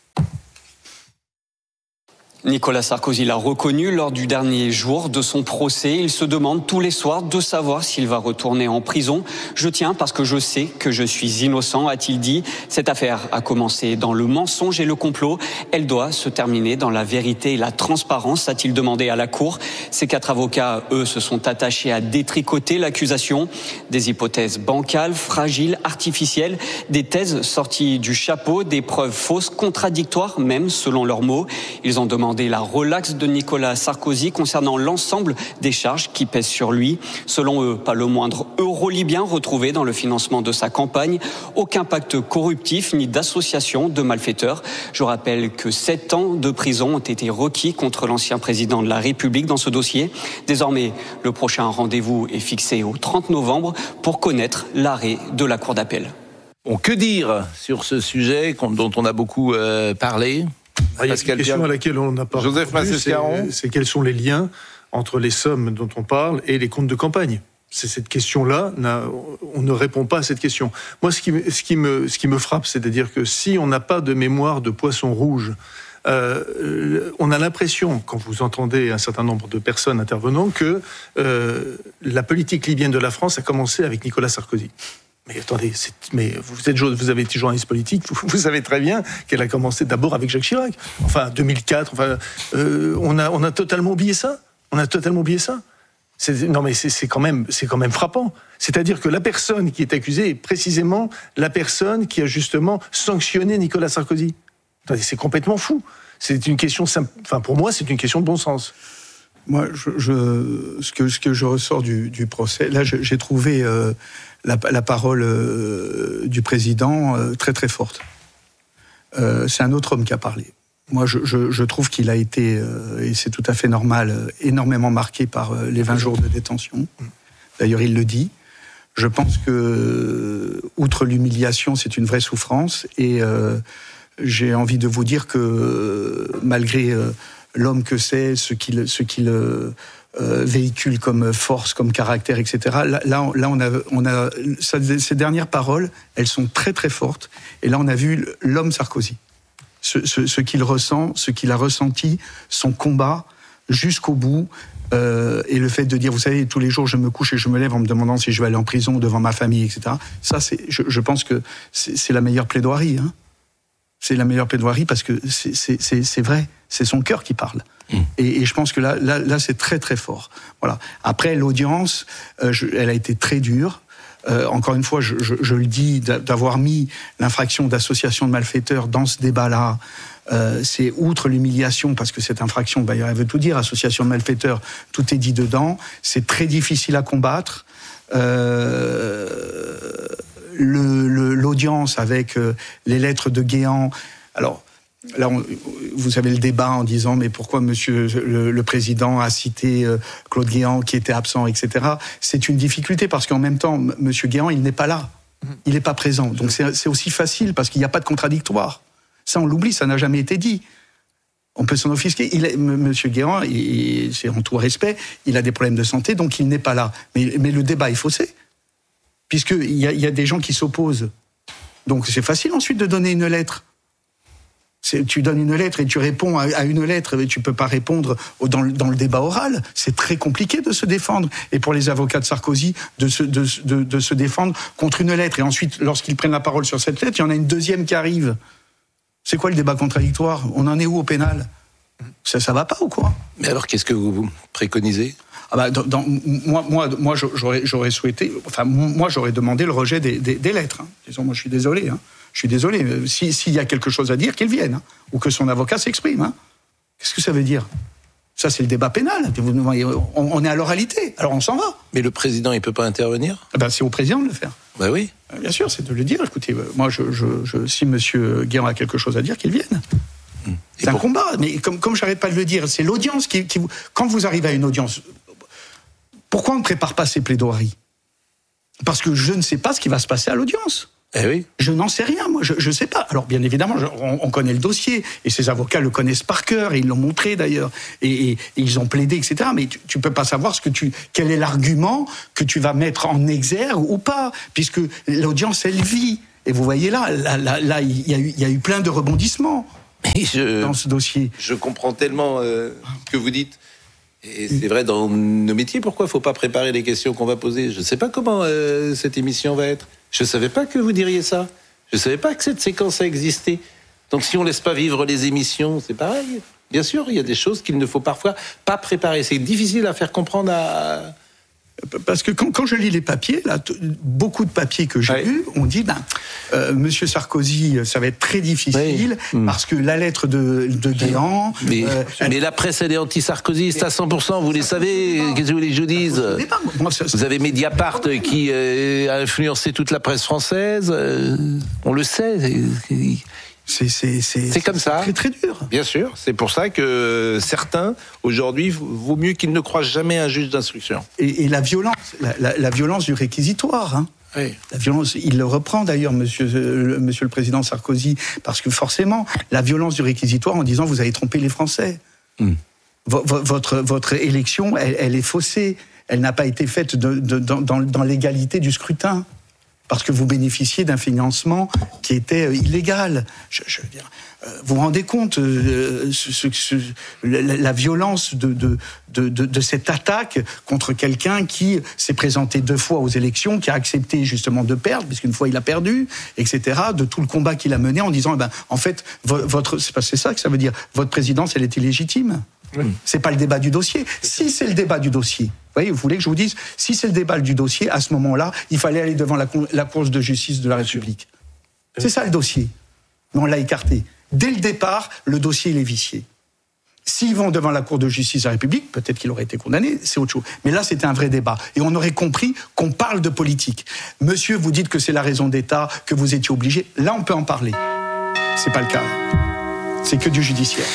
Speaker 10: Nicolas Sarkozy l'a reconnu lors du dernier jour de son procès. Il se demande tous les soirs de savoir s'il va retourner en prison. Je tiens parce que je sais que je suis innocent, a-t-il dit. Cette affaire a commencé dans le mensonge et le complot. Elle doit se terminer dans la vérité et la transparence, a-t-il demandé à la Cour. Ses 4 avocats, eux, se sont attachés à détricoter l'accusation. Des hypothèses bancales, fragiles, artificielles, des thèses sorties du chapeau, des preuves fausses, contradictoires même, selon leurs mots. Ils ont demandé la relaxe de Nicolas Sarkozy concernant l'ensemble des charges qui pèsent sur lui. Selon eux, pas le moindre euro libyen retrouvé dans le financement de sa campagne, aucun pacte corruptif ni d'association de malfaiteurs. Je rappelle que 7 ans de prison ont été requis contre l'ancien président de la République dans ce dossier. Désormais, le prochain rendez-vous est fixé au 30 novembre pour connaître l'arrêt de la Cour d'appel.
Speaker 1: Bon, que dire sur ce sujet dont on a beaucoup parlé ?
Speaker 7: Il y a une question à laquelle on n'a pas répondu, c'est quels sont les liens entre les sommes dont on parle et les comptes de campagne. C'est cette question-là, on ne répond pas à cette question. Moi, ce qui me frappe, c'est-à-dire que si on n'a pas de mémoire de poisson rouge, on a l'impression, quand vous entendez un certain nombre de personnes intervenant, que la politique libyenne de la France a commencé avec Nicolas Sarkozy. Mais attendez, vous avez été journaliste politique, vous savez très bien qu'elle a commencé d'abord avec Jacques Chirac. Enfin, 2004, on a totalement oublié ça. Non, mais c'est quand même frappant. C'est-à-dire que la personne qui est accusée est précisément la personne qui a justement sanctionné Nicolas Sarkozy. Attendez, c'est complètement fou. C'est une question pour moi, c'est une question de bon sens.
Speaker 2: Moi, ce que je ressors du procès, là, j'ai trouvé la parole du président très très forte. C'est un autre homme qui a parlé. Moi, je trouve qu'il a été, et c'est tout à fait normal, énormément marqué par les 20 jours de détention. D'ailleurs, il le dit. Je pense que, outre l'humiliation, c'est une vraie souffrance. Et j'ai envie de vous dire que, malgré l'homme que c'est, ce qu'il véhicule comme force, comme caractère, etc. Là, on a ces dernières paroles, elles sont très très fortes. Et là, on a vu l'homme Sarkozy, ce qu'il ressent, ce qu'il a ressenti, son combat jusqu'au bout. Et le fait de dire, vous savez, tous les jours je me couche et je me lève en me demandant si je vais aller en prison devant ma famille, etc. Ça, je pense que c'est la meilleure plaidoirie. Hein. C'est la meilleure plaidoirie parce que c'est vrai, c'est son cœur qui parle. Et je pense que là, c'est très très fort. Voilà. Après, l'audience, elle a été très dure. Encore une fois, je le dis, d'avoir mis l'infraction d'association de malfaiteurs dans ce débat-là, c'est outre l'humiliation, parce que cette infraction, elle veut tout dire, association de malfaiteurs, tout est dit dedans, c'est très difficile à combattre. L'audience avec les lettres de Guéant, alors là, vous avez le débat en disant mais pourquoi monsieur le président a cité Claude Guéant qui était absent, etc. C'est une difficulté parce qu'en même temps, monsieur Guéant, il n'est pas là. Il n'est pas présent. Donc c'est aussi facile parce qu'il n'y a pas de contradictoire. Ça, on l'oublie, ça n'a jamais été dit. On peut s'en offusquer. Monsieur Guéant, c'est en tout respect, il a des problèmes de santé, donc il n'est pas là. Mais le débat est faussé, puisqu'il y a des gens qui s'opposent. Donc c'est facile ensuite de donner une lettre. Tu donnes une lettre et tu réponds à une lettre, mais tu peux pas répondre dans le débat oral. C'est très compliqué de se défendre. Et pour les avocats de Sarkozy, de se défendre contre une lettre. Et ensuite, lorsqu'ils prennent la parole sur cette lettre, il y en a une deuxième qui arrive. C'est quoi le débat contradictoire ? On en est où au pénal ? Ça va pas ou quoi?
Speaker 1: Mais alors, qu'est-ce que vous préconisez?
Speaker 2: Moi, j'aurais souhaité... Enfin, moi, j'aurais demandé le rejet des lettres. Hein. Disons, moi, je suis désolé. Hein. Je suis désolé. S'il y a quelque chose à dire, qu'il vienne. Hein. Ou que son avocat s'exprime. Hein. Qu'est-ce que ça veut dire? Ça, c'est le débat pénal. On est à l'oralité. Alors, on s'en va.
Speaker 1: Mais le président, il peut pas intervenir?
Speaker 2: C'est au président de le faire.
Speaker 1: Oui.
Speaker 2: Bien sûr, c'est de le dire. Écoutez, moi, si M. Guéant a quelque chose à dire, qu'il vienne. C'est un combat. Mais comme j'arrête pas de le dire, c'est l'audience qui vous... Quand vous arrivez à une audience... Pourquoi on ne prépare pas ces plaidoiries? Parce que je ne sais pas ce qui va se passer à l'audience.
Speaker 1: Eh oui.
Speaker 2: Je n'en sais rien, moi, je ne sais pas. Alors, bien évidemment, on connaît le dossier, et ces avocats le connaissent par cœur, et ils l'ont montré d'ailleurs, et ils ont plaidé, etc. Mais tu ne peux pas savoir quel est l'argument que tu vas mettre en exergue ou pas, puisque l'audience, elle vit. Et vous voyez là, il y a eu plein de rebondissements dans ce dossier.
Speaker 1: Je comprends tellement ce que vous dites. Et c'est vrai dans nos métiers, pourquoi il ne faut pas préparer les questions qu'on va poser? Je ne sais pas comment cette émission va être. Je ne savais pas que vous diriez ça. Je ne savais pas que cette séquence a existé. Donc si on ne laisse pas vivre les émissions, c'est pareil. Bien sûr, il y a des choses qu'il ne faut parfois pas préparer. C'est difficile à faire comprendre à...
Speaker 2: Parce que quand je lis les papiers, là, beaucoup de papiers que j'ai lus, on dit, Monsieur Sarkozy, ça va être très difficile, parce que la lettre de Guéant...
Speaker 1: Mais la presse, elle est anti-sarkozyste à 100%, vous les savez, qu'est-ce que vous voulez que je dise? Vous avez Mediapart qui a influencé toute la presse française, on le sait... C'est comme ça.
Speaker 2: C'est très dur.
Speaker 1: Bien sûr. C'est pour ça que certains, aujourd'hui, vaut mieux qu'ils ne croisent jamais un juge d'instruction.
Speaker 2: Et la violence, la violence du réquisitoire. Hein.
Speaker 1: Oui.
Speaker 2: La violence, il le reprend d'ailleurs, monsieur le président Sarkozy, parce que forcément, la violence du réquisitoire en disant vous avez trompé les Français. Votre élection, elle est faussée. Elle n'a pas été faite dans l'égalité du scrutin. Parce que vous bénéficiez d'un financement qui était illégal. Je veux dire, vous vous rendez compte la violence de cette attaque contre quelqu'un qui s'est présenté 2 fois aux élections, qui a accepté justement de perdre, puisqu'une fois il a perdu, etc. De tout le combat qu'il a mené en disant, en fait, c'est ça que ça veut dire. Votre présidence, elle était légitime. C'est pas le débat du dossier. Si c'est le débat du dossier, vous voulez que je vous dise, si c'est le débat du dossier, à ce moment-là, il fallait aller devant la Cour de justice de la République. C'est ça le dossier. Mais on l'a écarté. Dès le départ, le dossier, il est vicié. S'ils vont devant la Cour de justice de la République, peut-être qu'il aurait été condamné, c'est autre chose. Mais là, c'était un vrai débat. Et on aurait compris qu'on parle de politique. Monsieur, vous dites que c'est la raison d'État, que vous étiez obligé. Là, on peut en parler. C'est pas le cas. C'est que du judiciaire.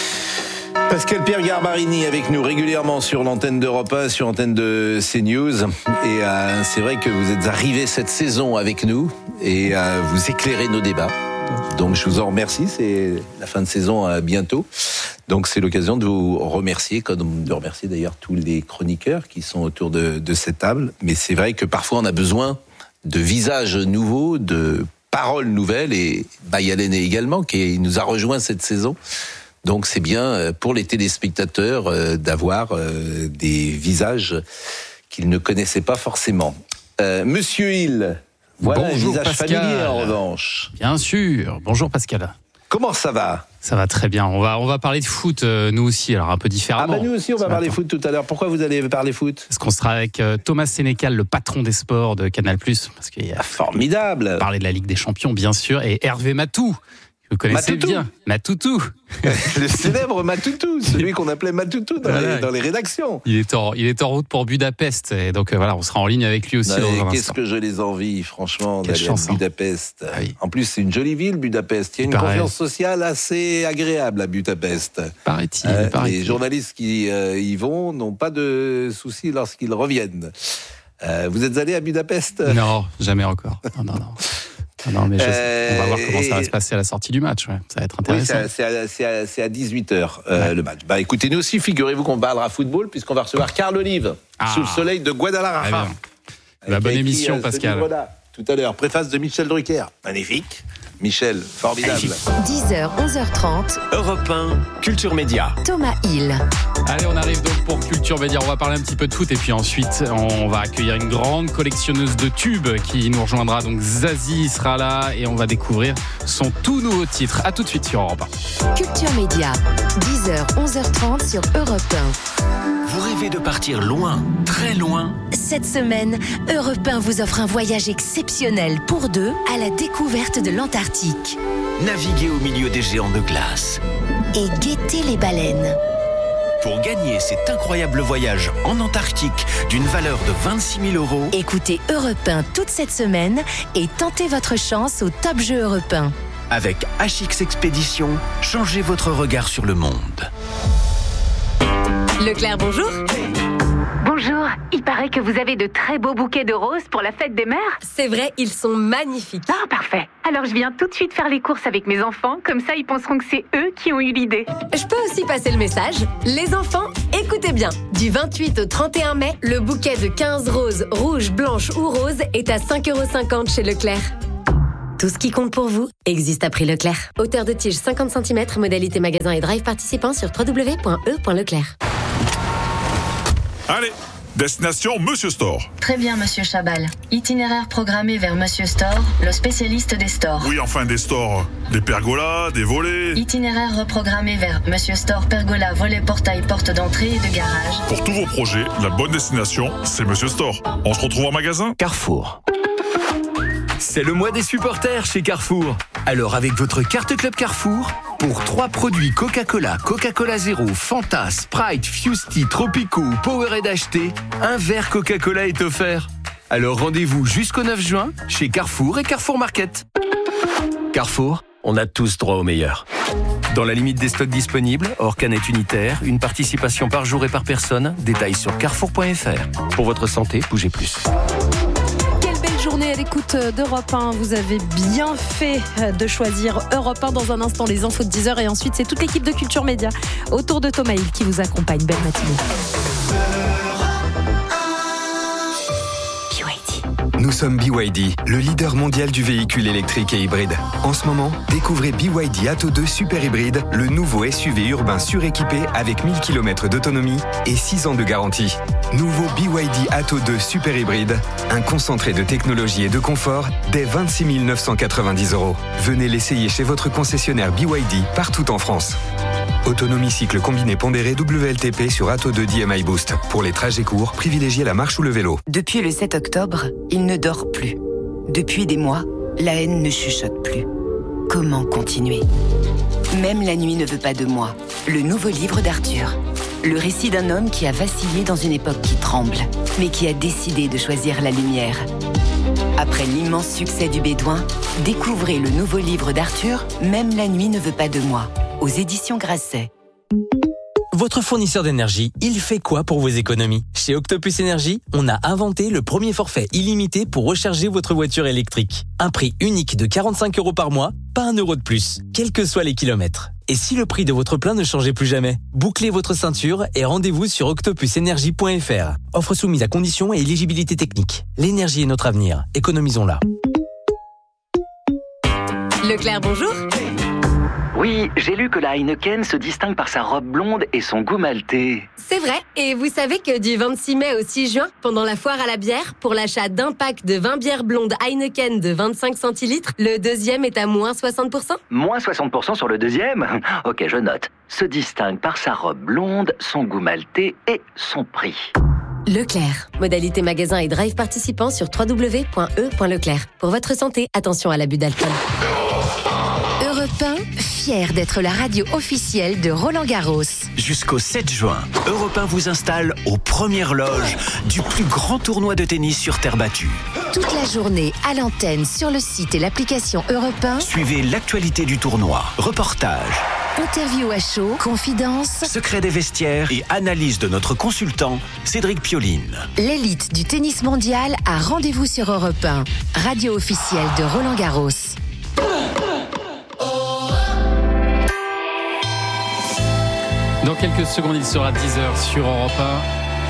Speaker 1: Pascal Pierre Garbarini avec nous régulièrement sur l'antenne d'Europe 1, sur l'antenne de CNews. Et c'est vrai que vous êtes arrivé cette saison avec nous et vous éclairez nos débats. Donc je vous en remercie, c'est la fin de saison bientôt. Donc c'est l'occasion de vous remercier, comme de remercier d'ailleurs tous les chroniqueurs qui sont autour de cette table. Mais c'est vrai que parfois on a besoin de visages nouveaux, de paroles nouvelles. Et Bayalen également, qui nous a rejoint cette saison. Donc c'est bien pour les téléspectateurs d'avoir des visages qu'ils ne connaissaient pas forcément. Monsieur Hill, voilà
Speaker 11: bonjour,
Speaker 1: un visage
Speaker 11: Pascal.
Speaker 1: familier en revanche.
Speaker 11: Bien sûr, bonjour Pascal.
Speaker 1: Comment ça va?
Speaker 11: Ça va très bien, on va parler de foot nous aussi, alors un peu différemment.
Speaker 1: Nous aussi on va parler foot tout à l'heure. Pourquoi vous allez parler foot?
Speaker 11: Parce qu'on sera avec Thomas Sénécal, le patron des sports de Canal+, parce qu'il y a
Speaker 1: formidable.
Speaker 11: Parler de la Ligue des Champions bien sûr, et Hervé Matou. Vous connaissez bien Matoutou.
Speaker 1: Le célèbre Matoutou, celui qu'on appelait Matoutou dans les rédactions.
Speaker 11: Il est en route pour Budapest, et donc voilà, on sera en ligne avec lui aussi.
Speaker 1: Qu'est-ce que je les envie, franchement, d'aller à Budapest. Oui. En plus, c'est une jolie ville, Budapest. Il y a une confiance sociale assez agréable à Budapest.
Speaker 11: Paraît-il.
Speaker 1: Les journalistes qui y vont n'ont pas de soucis lorsqu'ils reviennent. Vous êtes allé à Budapest?
Speaker 11: Non, jamais encore. Non. Non, mais on va voir comment ça va se passer à la sortie du match. Ouais. Ça va être intéressant.
Speaker 1: Oui, c'est à 18h le match. Écoutez, nous aussi, figurez-vous qu'on parlera football puisqu'on va recevoir Carl Olive sous le soleil de Guadalajara.
Speaker 11: La bonne émission, Pascal.
Speaker 1: Tout à l'heure, préface de Michel Drucker. Magnifique. Michel, formidable.
Speaker 4: 10h, 11h30.
Speaker 6: Europe 1, Culture Média.
Speaker 4: Thomas Hill.
Speaker 11: Allez, on arrive donc pour Culture Média. On va parler un petit peu de foot et puis ensuite, on va accueillir une grande collectionneuse de tubes qui nous rejoindra. Donc Zazie sera là et on va découvrir son tout nouveau titre. À tout de suite sur Europe 1.
Speaker 4: Culture Média, 10h, 11h30 sur Europe 1.
Speaker 6: Vous rêvez de partir loin, très loin?
Speaker 4: Cette semaine, Europe 1 vous offre un voyage exceptionnel pour deux à la découverte de l'Antarctique.
Speaker 6: Naviguez au milieu des géants de glace.
Speaker 4: Et guettez les baleines.
Speaker 6: Pour gagner cet incroyable voyage en Antarctique d'une valeur de 26 000 €.
Speaker 4: Écoutez Europe 1 toute cette semaine et tentez votre chance au Top Jeu Europe 1.
Speaker 6: Avec HX Expédition, changez votre regard sur le monde.
Speaker 12: Leclerc, bonjour.
Speaker 13: Bonjour, il paraît que vous avez de très beaux bouquets de roses pour la fête des mères.
Speaker 12: C'est vrai, ils sont magnifiques.
Speaker 13: Ah, parfait. Alors je viens tout de suite faire les courses avec mes enfants, comme ça ils penseront que c'est eux qui ont eu l'idée.
Speaker 12: Je peux aussi passer le message. Les enfants, écoutez bien. Du 28 au 31 mai, le bouquet de 15 roses, rouges, blanches ou roses est à 5,50 € chez Leclerc. Tout ce qui compte pour vous existe à prix Leclerc. Hauteur de tige 50 cm, modalité magasin et drive participant sur www.e.leclerc.
Speaker 16: Allez, destination Monsieur Store.
Speaker 24: Très bien, Monsieur Chabal. Itinéraire programmé vers Monsieur Store, le spécialiste des stores.
Speaker 16: Oui, enfin des stores. Des pergolas, des volets.
Speaker 24: Itinéraire reprogrammé vers Monsieur Store, pergola, volet, portail, porte d'entrée et de garage.
Speaker 16: Pour tous vos projets, la bonne destination, c'est Monsieur Store. On se retrouve en magasin?
Speaker 6: Carrefour. C'est le mois des supporters chez Carrefour. Alors avec votre carte Club Carrefour, pour 3 produits Coca-Cola, Coca-Cola Zéro, Fanta, Sprite, Fusti, Tropico ou Powerade achetés, un verre Coca-Cola est offert. Alors rendez-vous jusqu'au 9 juin chez Carrefour et Carrefour Market. Carrefour, on a tous droit au meilleur. Dans la limite des stocks disponibles, hors canette unitaire, une participation par jour et par personne, détails sur carrefour.fr. Pour votre santé, bougez plus.
Speaker 12: Journée à l'écoute d'Europe 1. Vous avez bien fait de choisir Europe 1. Dans un instant, les infos de 10h et ensuite, c'est toute l'équipe de Culture Média autour de Thomas Hill qui vous accompagne. Belle matinée.
Speaker 25: Nous sommes BYD, le leader mondial du véhicule électrique et hybride. En ce moment, découvrez BYD Atto 2 Super Hybride, le nouveau SUV urbain suréquipé avec 1000 km d'autonomie et 6 ans de garantie. Nouveau BYD Atto 2 Super Hybride, un concentré de technologie et de confort dès 26 990 €. Venez l'essayer chez votre concessionnaire BYD partout en France. Autonomie cycle combiné pondéré WLTP sur Atto 2 DMI Boost. Pour les trajets courts, privilégiez la marche ou le vélo.
Speaker 26: Depuis le 7 octobre, il ne dort plus. Depuis des mois, la haine ne chuchote plus. Comment continuer? Même la nuit ne veut pas de moi. Le nouveau livre d'Arthur. Le récit d'un homme qui a vacillé dans une époque qui tremble, mais qui a décidé de choisir la lumière. Après l'immense succès du Bédouin, découvrez le nouveau livre d'Arthur, Même la nuit ne veut pas de moi, aux éditions Grasset.
Speaker 27: Votre fournisseur d'énergie, il fait quoi pour vos économies? Chez Octopus Énergie, on a inventé le premier forfait illimité pour recharger votre voiture électrique. Un prix unique de 45 € par mois, pas 1 € de plus, quels que soient les kilomètres. Et si le prix de votre plein ne changeait plus jamais? Bouclez votre ceinture et rendez-vous sur octopusenergie.fr. Offre soumise à conditions et éligibilité technique. L'énergie est notre avenir, économisons-la.
Speaker 12: Leclerc, bonjour.
Speaker 15: Oui, j'ai lu que la Heineken se distingue par sa robe blonde et son goût maltais.
Speaker 12: C'est vrai, et vous savez que du 26 mai au 6 juin, pendant la foire à la bière, pour l'achat d'un pack de 20 bières blondes Heineken de 25 centilitres, le deuxième est à moins 60%.
Speaker 15: Moins 60% sur le deuxième? Ok, je note. Se distingue par sa robe blonde, son goût maltais et son prix.
Speaker 12: Leclerc. Modalité magasin et drive participant sur www.e.leclerc. Pour votre santé, attention à l'abus d'alcool.
Speaker 4: Europe 1, fier d'être la radio officielle de Roland-Garros.
Speaker 6: Jusqu'au 7 juin, Europe 1 vous installe aux premières loges du plus grand tournoi de tennis sur terre battue.
Speaker 4: Toute la journée à l'antenne, sur le site et l'application Europe 1.
Speaker 6: Suivez l'actualité du tournoi, reportages,
Speaker 4: interview à chaud, confidences,
Speaker 6: secrets des vestiaires et analyse de notre consultant Cédric Pioline.
Speaker 4: L'élite du tennis mondial a rendez-vous sur Europe 1, radio officielle de Roland-Garros.
Speaker 11: Dans quelques secondes, il sera 10h sur Europe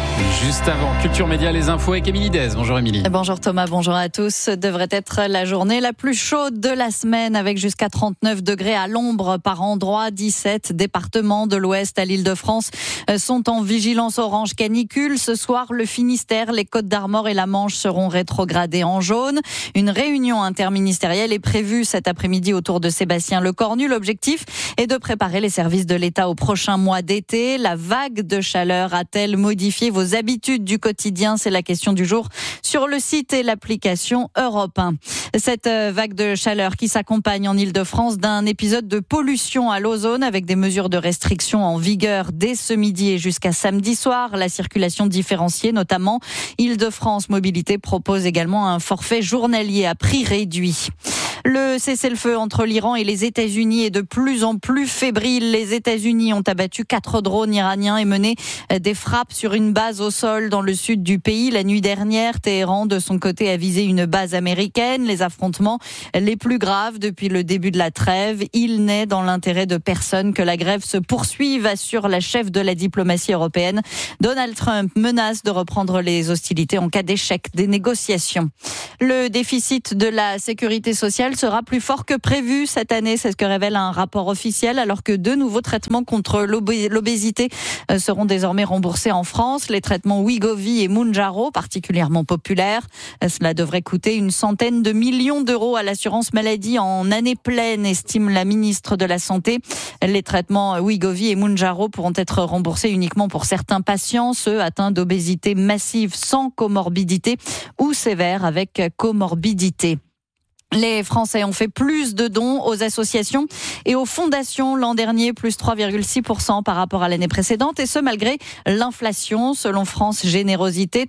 Speaker 11: Juste avant, Culture Média, les infos avec Émilie Dez. Bonjour Émilie.
Speaker 8: Bonjour Thomas, bonjour à tous. Ce devrait être la journée la plus chaude de la semaine avec jusqu'à 39 degrés à l'ombre par endroit. 17 départements de l'Ouest à l'Île-de-France sont en vigilance orange canicule. Ce soir, le Finistère, les Côtes-d'Armor et la Manche seront rétrogradés en jaune. Une réunion interministérielle est prévue cet après-midi autour de Sébastien Lecornu. L'objectif est de préparer les services de l'État au prochain mois d'été. La vague de chaleur a-t-elle modifié vos habitudes du quotidien? C'est la question du jour sur le site et l'application Europe 1. Cette vague de chaleur qui s'accompagne en Île-de-France d'un épisode de pollution à l'ozone avec des mesures de restriction en vigueur dès ce midi et jusqu'à samedi soir. La circulation différenciée notamment. Île-de-France Mobilité propose également un forfait journalier à prix réduit. Le cessez-le-feu entre l'Iran et les États-Unis est de plus en plus fébrile. Les États-Unis ont abattu 4 drones iraniens et mené des frappes sur une base au sol dans le sud du pays. La nuit dernière, Téhéran, de son côté, a visé une base américaine. Les affrontements les plus graves depuis le début de la trêve. Il n'est dans l'intérêt de personne que la grève se poursuive, assure la chef de la diplomatie européenne. Donald Trump menace de reprendre les hostilités en cas d'échec des négociations. Le déficit de la sécurité sociale sera plus fort que prévu cette année. C'est ce que révèle un rapport officiel, alors que 2 nouveaux traitements contre l'obésité seront désormais remboursés en France. Les traitements Wegovy et Mounjaro, particulièrement populaires. Cela devrait coûter une centaine de millions d'euros à l'assurance maladie en année pleine, estime la ministre de la Santé. Les traitements Wegovy et Mounjaro pourront être remboursés uniquement pour certains patients, ceux atteints d'obésité massive sans comorbidité ou sévère avec comorbidité. Les Français ont fait plus de dons aux associations et aux fondations l'an dernier, plus 3,6% par rapport à l'année précédente, et ce malgré l'inflation. Selon France Générosité,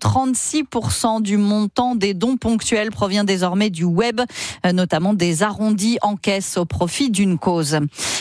Speaker 8: 36% du montant des dons ponctuels provient désormais du web, notamment des arrondis en caisse au profit d'une cause.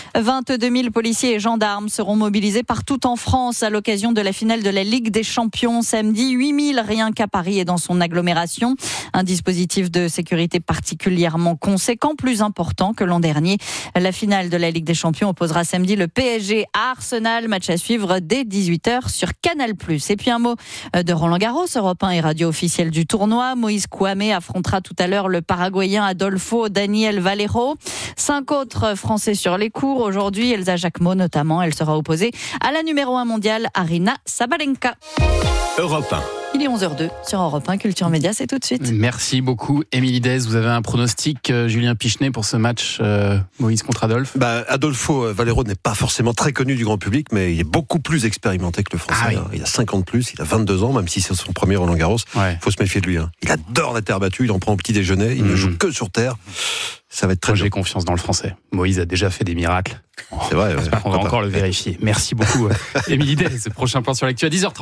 Speaker 8: 22 000 policiers et gendarmes seront mobilisés partout en France à l'occasion de la finale de la Ligue des Champions samedi. 8 000 rien qu'à Paris et dans son agglomération. Un dispositif de sécurité particulièrement conséquent, plus important que l'an dernier. La finale de la Ligue des Champions opposera samedi le PSG à Arsenal, match à suivre dès 18h sur Canal+. Et puis un mot de Roland Garros, Europe 1 et radio officielle du tournoi. Moïse Kouamé affrontera tout à l'heure le Paraguayen Adolfo Daniel Valero. 5 autres Français sur les cours. Aujourd'hui, Elsa Jacquemot notamment, elle sera opposée à la numéro 1 mondiale, Aryna Sabalenka.
Speaker 6: Europe 1.
Speaker 8: Il est 11h02 sur Europe 1 Culture Média, c'est tout de suite.
Speaker 11: Merci beaucoup Émilie Dez. Vous avez un pronostic, Julien Pichenet, pour ce match Moïse contre Adolphe?
Speaker 9: Adolfo Valero n'est pas forcément très connu du grand public, mais il est beaucoup plus expérimenté que le Français.
Speaker 11: Ah oui.
Speaker 9: Il a 50 plus, il a 22 ans, même si c'est son premier Roland Garros. Il faut se méfier de lui. Il adore la terre battue, il en prend au petit déjeuner, il ne joue que sur terre. Ça va être très dur.
Speaker 11: J'ai confiance dans le Français. Moïse a déjà fait des miracles.
Speaker 9: C'est vrai.
Speaker 11: On va encore le vérifier. Merci beaucoup Émilie Dez. Prochain plan sur l'actu à 10h30.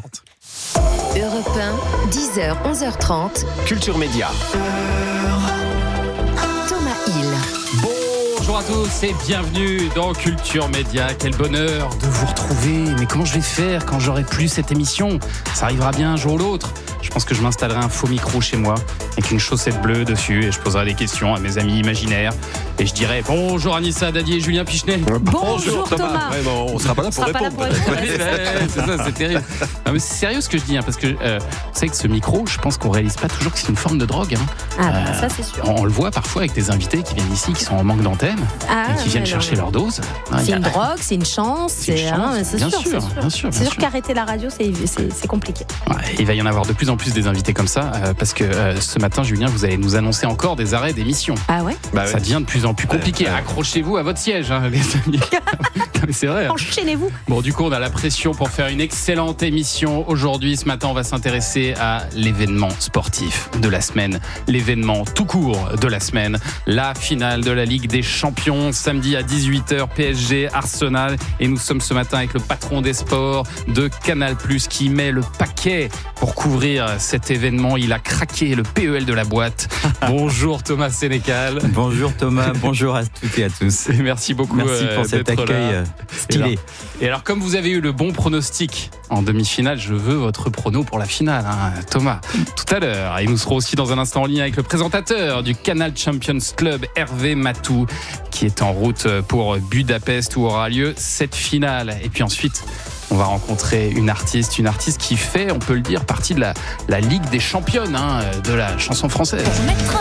Speaker 4: Europe 1, 10h, 11h30.
Speaker 6: Culture Média.
Speaker 4: Thomas Hill.
Speaker 11: Bonjour à tous et bienvenue dans Culture Média. Quel bonheur de vous retrouver. Mais comment je vais faire quand j'aurai plus cette émission? Ça arrivera bien un jour ou l'autre. Je pense que je m'installerai un faux micro chez moi avec une chaussette bleue dessus et je poserai des questions à mes amis imaginaires et je dirai bonjour Anissa Dadi et Julien Pichenet.
Speaker 8: Bonjour Thomas.
Speaker 9: Vraiment, on sera pas là pour répondre.
Speaker 11: C'est ça, c'est terrible. Non, mais c'est sérieux ce que je dis, parce que vous savez que ce micro, je pense qu'on réalise pas toujours que c'est une forme de drogue.
Speaker 8: Ça c'est sûr.
Speaker 11: On le voit parfois avec des invités qui viennent ici, qui sont en manque d'antenne et qui viennent chercher leur dose.
Speaker 23: C'est une drogue, c'est une chance. C'est
Speaker 11: bien sûr.
Speaker 23: C'est sûr qu'arrêter la radio, c'est compliqué.
Speaker 11: Ouais, il va y en avoir de plus en plus des invités comme ça, parce que ce matin, Julien, vous allez nous annoncer encore des arrêts d'émission.
Speaker 23: Ah ouais?
Speaker 11: Ça devient de plus en plus compliqué. Accrochez-vous à votre siège, les amis. Mais c'est vrai.
Speaker 23: Enchaînez-vous.
Speaker 11: Bon, du coup, on a la pression pour faire une excellente émission. Aujourd'hui, ce matin, on va s'intéresser à l'événement sportif de la semaine. L'événement tout court de la semaine. La finale de la Ligue des Champions, samedi à 18h, PSG, Arsenal. Et nous sommes ce matin avec le patron des sports de Canal+, qui met le paquet pour couvrir cet événement. Il a craqué le PEL de la boîte. Bonjour Thomas Sénécal.
Speaker 17: Bonjour Thomas, bonjour à toutes et à tous.
Speaker 11: Et merci beaucoup.
Speaker 17: Merci pour cet accueil stylé.
Speaker 11: Et alors, comme vous avez eu le bon pronostic en demi-finale. Je veux votre prono pour la finale, Thomas. Tout à l'heure. Et nous serons aussi dans un instant en ligne avec le présentateur du Canal Champions Club, Hervé Matou, qui est en route pour Budapest où aura lieu cette finale. Et puis ensuite, on va rencontrer une artiste qui fait, on peut le dire, partie de la Ligue des championnes de la chanson française.